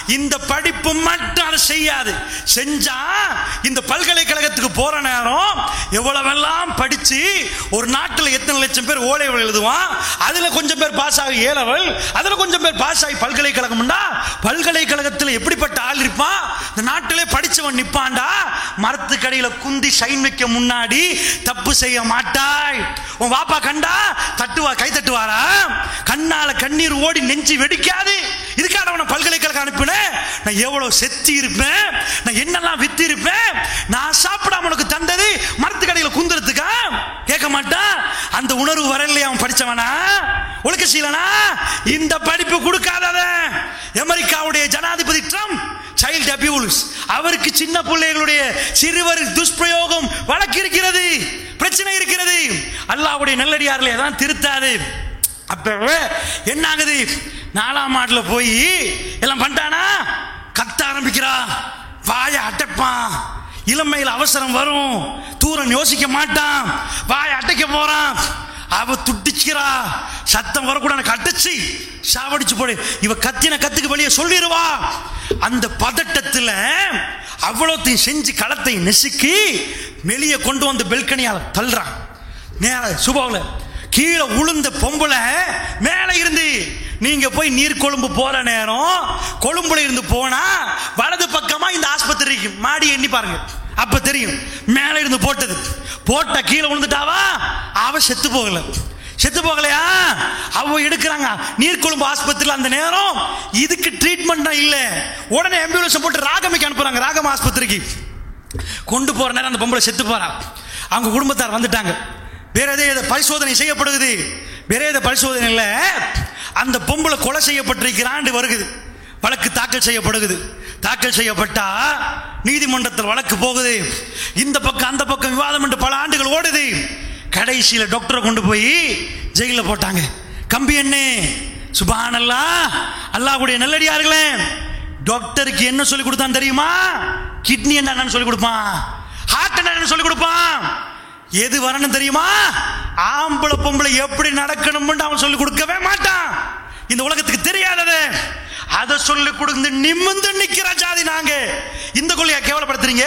இந்த படிப்பு மட்டும் அதை செய்யாது. செஞ்சா இந்த பல்கலைக்கழகத்துக்கு போற நேரம் எவ்வளவெல்லாம் படிச்சு ஒரு நாட்டில் எத்தனை லட்சம் பேர் ஓலைவல் எழுதுவான், அதுல கொஞ்சம் பேர் பாஸ் ஆகி ஏலவல், அதுல கொஞ்சம் பேர் பாஸ் ஆகி பல்கலைக்கழகம்டா. பல்கலைக்கழகத்தில் எப்படிப்பட்ட ஆள் இருப்பான், இந்த நாட்டிலே படிச்சவன் நிப்பான்டா. மரத்துக்கடியில குந்தி சைன் வைக்க முன்னாடி தப்பு செய்ய மாட்டாய். உன் வாப்பா கண்டா தட்டுவா, கை தட்டுவாரா? கண்ணால கண்ணீர் ஓடி நெஞ்சு வெடிக்காது. இதுக்காக அவனை பல்கலைக்கழகம் அனுப்பினேன். நான் எவ்வளவு செத்தி இருப்பேன், நான் என்னெல்லாம் வித்து இருப்பேன், நான் சாப்பிடாம உனக்கு தந்தது மரத்துக்கடியில குந்துறதுக்கா? கேட்க மாட்டான். அந்த உணர்வு வரலையே அவன் படிச்சவனா, ஒழுக்க சீலனா? இந்த படிப்பு கொடுக்காதத அமெரிக்காவுடைய ஜனாதிபதி ட்ரம்ப் சைல்ட் அபியூஸ், அவருக்கு சின்ன பிள்ளைகளுடைய சிறுவர் துஷ்பிரயோகம் வழக்கு இருக்கிறது, பிரச்சனை இருக்கிறது. அல்லாஹ்வுடைய நல்லடியார்களே தான் திருத்தாது. அப்ப என்ன ஆகுது, நாலாம் மாடல போய் எல்லாம் பண்ணிட்டானா, கத்த ஆரம்பிக்கிறா, வாய அடைப்பான். இளமையில் அவசரம் வரும், தூரம் யோசிக்க மாட்டான், வாய அடைக்க போறான். அவ துடிக்கிறா, சத்தம் வரக்கூடாது, கட்டிச்சு சாவடிச்சு போடு. இவ கத்தின கத்துக்கு வெளியே சொல்லிடுவா. அந்த பதட்டத்தில் அவ்வளோத்தையும் செஞ்சு களத்தை நெசுக்கி வெளியே கொண்டு வந்து பெல்கனியால் தள்ளுறான். நேர சுபாவில் கீழே உளுந்த பொம்பளை மேலே இருந்து, நீங்க போய் நீர் கொழும்பு போற நேரம் கொழும்புல இருந்து போனா வலது பக்கமா இந்த ஆஸ்பத்திரி மாடி எண்ணி பாருங்க, அப்ப தெரியும். மேல இருந்து போட்டது போட்ட கீழே விழுந்துட்டாவா, அவ செத்து போகல. செத்து போகலையா, அவ எடுக்கிறாங்க நீர்கொழும்பு ஆஸ்பத்திரியில். அந்த நேரம் இதுக்கு ட்ரீட்மெண்ட் இல்ல, உடனே ஆம்புலன்ஸ் போட்டு ராகமிக்கு அனுப்புறாங்க. ராகம் ஆஸ்பத்திரிக்கு கொண்டு போற நேரம் அந்த பொம்பளை செத்து போறா. அவங்க குடும்பத்தார் வந்துட்டாங்க. வேற எதை பரிசோதனை செய்யப்படுகிறது, வேற எதை பரிசோதனை இல்லை, அந்த பொம்பளை கொலை செய்யப்பட்டிருக்கிறான் வருகுது. வழக்கு தாக்கல் செய்யப்படுகிறது. தாக்கல் செய்யப்பட்டா நீதிமன்றத்தில் வழக்கு போகுது. இந்த பக்கம் அந்த பக்கம் விவாதம் என்று பல ஆண்டுகள் ஓடுது. கடைசியில் டாக்டரை கொண்டு போய் ஜெயிலில் போட்டாங்க. கம்பி எண்ணே சுப்ஹானல்லாஹ், அல்லாஹ்வுடைய நல்லடியார்களே, டாக்டருக்கு என்ன சொல்லி கொடுத்தான் தெரியுமா? கிட்னி என்னன்னு சொல்லி கொடுப்பான், ஹார்ட் என்னன்னு சொல்லி கொடுப்பான். எது வரணும் தெரியுமா? ஆம்பளை பொம்பளை எப்படி நடக்கணும்னு அவன் சொல்லி கொடுக்கவே மாட்டான். இந்த உலகத்துக்கு தெரியாதது அதை சொல்லி கொடுத்து நிமிந்து நிக்கிற ஜாதி நாங்க. இந்த கொள்ளையா கேவலப்படுத்துறீங்க?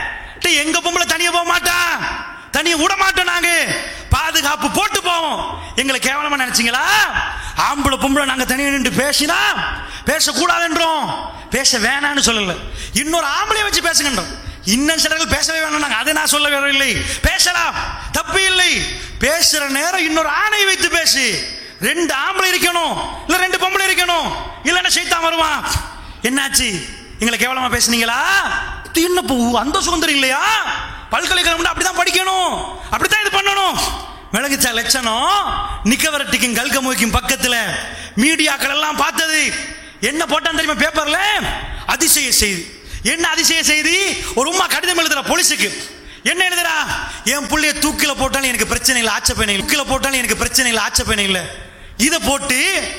எங்க பொம்பளை தனியா போக மாட்டான், தனியா விட மாட்டோம். நாங்க பாதுகாப்பு போட்டு போவோம். எங்களை கேவலமா நினைச்சீங்களா? ஆம்பளை பொம்பளை நாங்க தனியா நின்று பேசினா பேசக்கூடாது என்றோம், பேச வேணான்னு சொல்லல. இன்னொரு ஆம்பளைய வச்சு பேசுகின்றோம். இன்னும் சிலர்கள் பேசவே வேணாம், அதை நான் சொல்ல வரவில்லை. பேசலாம், தப்பு இல்லை. பேசுற நேரம் இன்னொரு ஆணை வைத்து பேசு. ரெண்டு ஆம்பளை இருக்கணும், இல்ல ரெண்டு பொம்பளை இருக்கணும், இல்லன்னா சைத்தான் வருவான். என்னாச்சு, எங்களை கேவலமா பேசுனீங்களா? என்ன அந்த சுதந்திரம் இல்லையா? பல்கலைக்கழகம் அப்படிதான் படிக்கணும், அப்படித்தான் இது பண்ணணும். விளங்குச்சா லட்சணம்? நிக்கவரட்டிக்கும் கல்கமுக்கும் பக்கத்துல மீடியாக்கள் எல்லாம் பார்த்தது. என்ன போட்டான் தெரியுமா பேப்பர்ல? அதிசய செய்தி. என்ன அதிசய செய்தி? ஒரு உம்மா கடிதம் எழுதுற போலீஸுக்கு. என்ன எழுதுறா? என் புள்ளைய தூக்கில போட்டாலும் எனக்கு பிரச்சனை இல்லை, ஆட்சேபனை இல்லை. தூக்கில போட்டாலும் எனக்கு பிரச்சனை இல்லை, ஆட்சேபனை இல்லை. இதை போட்டு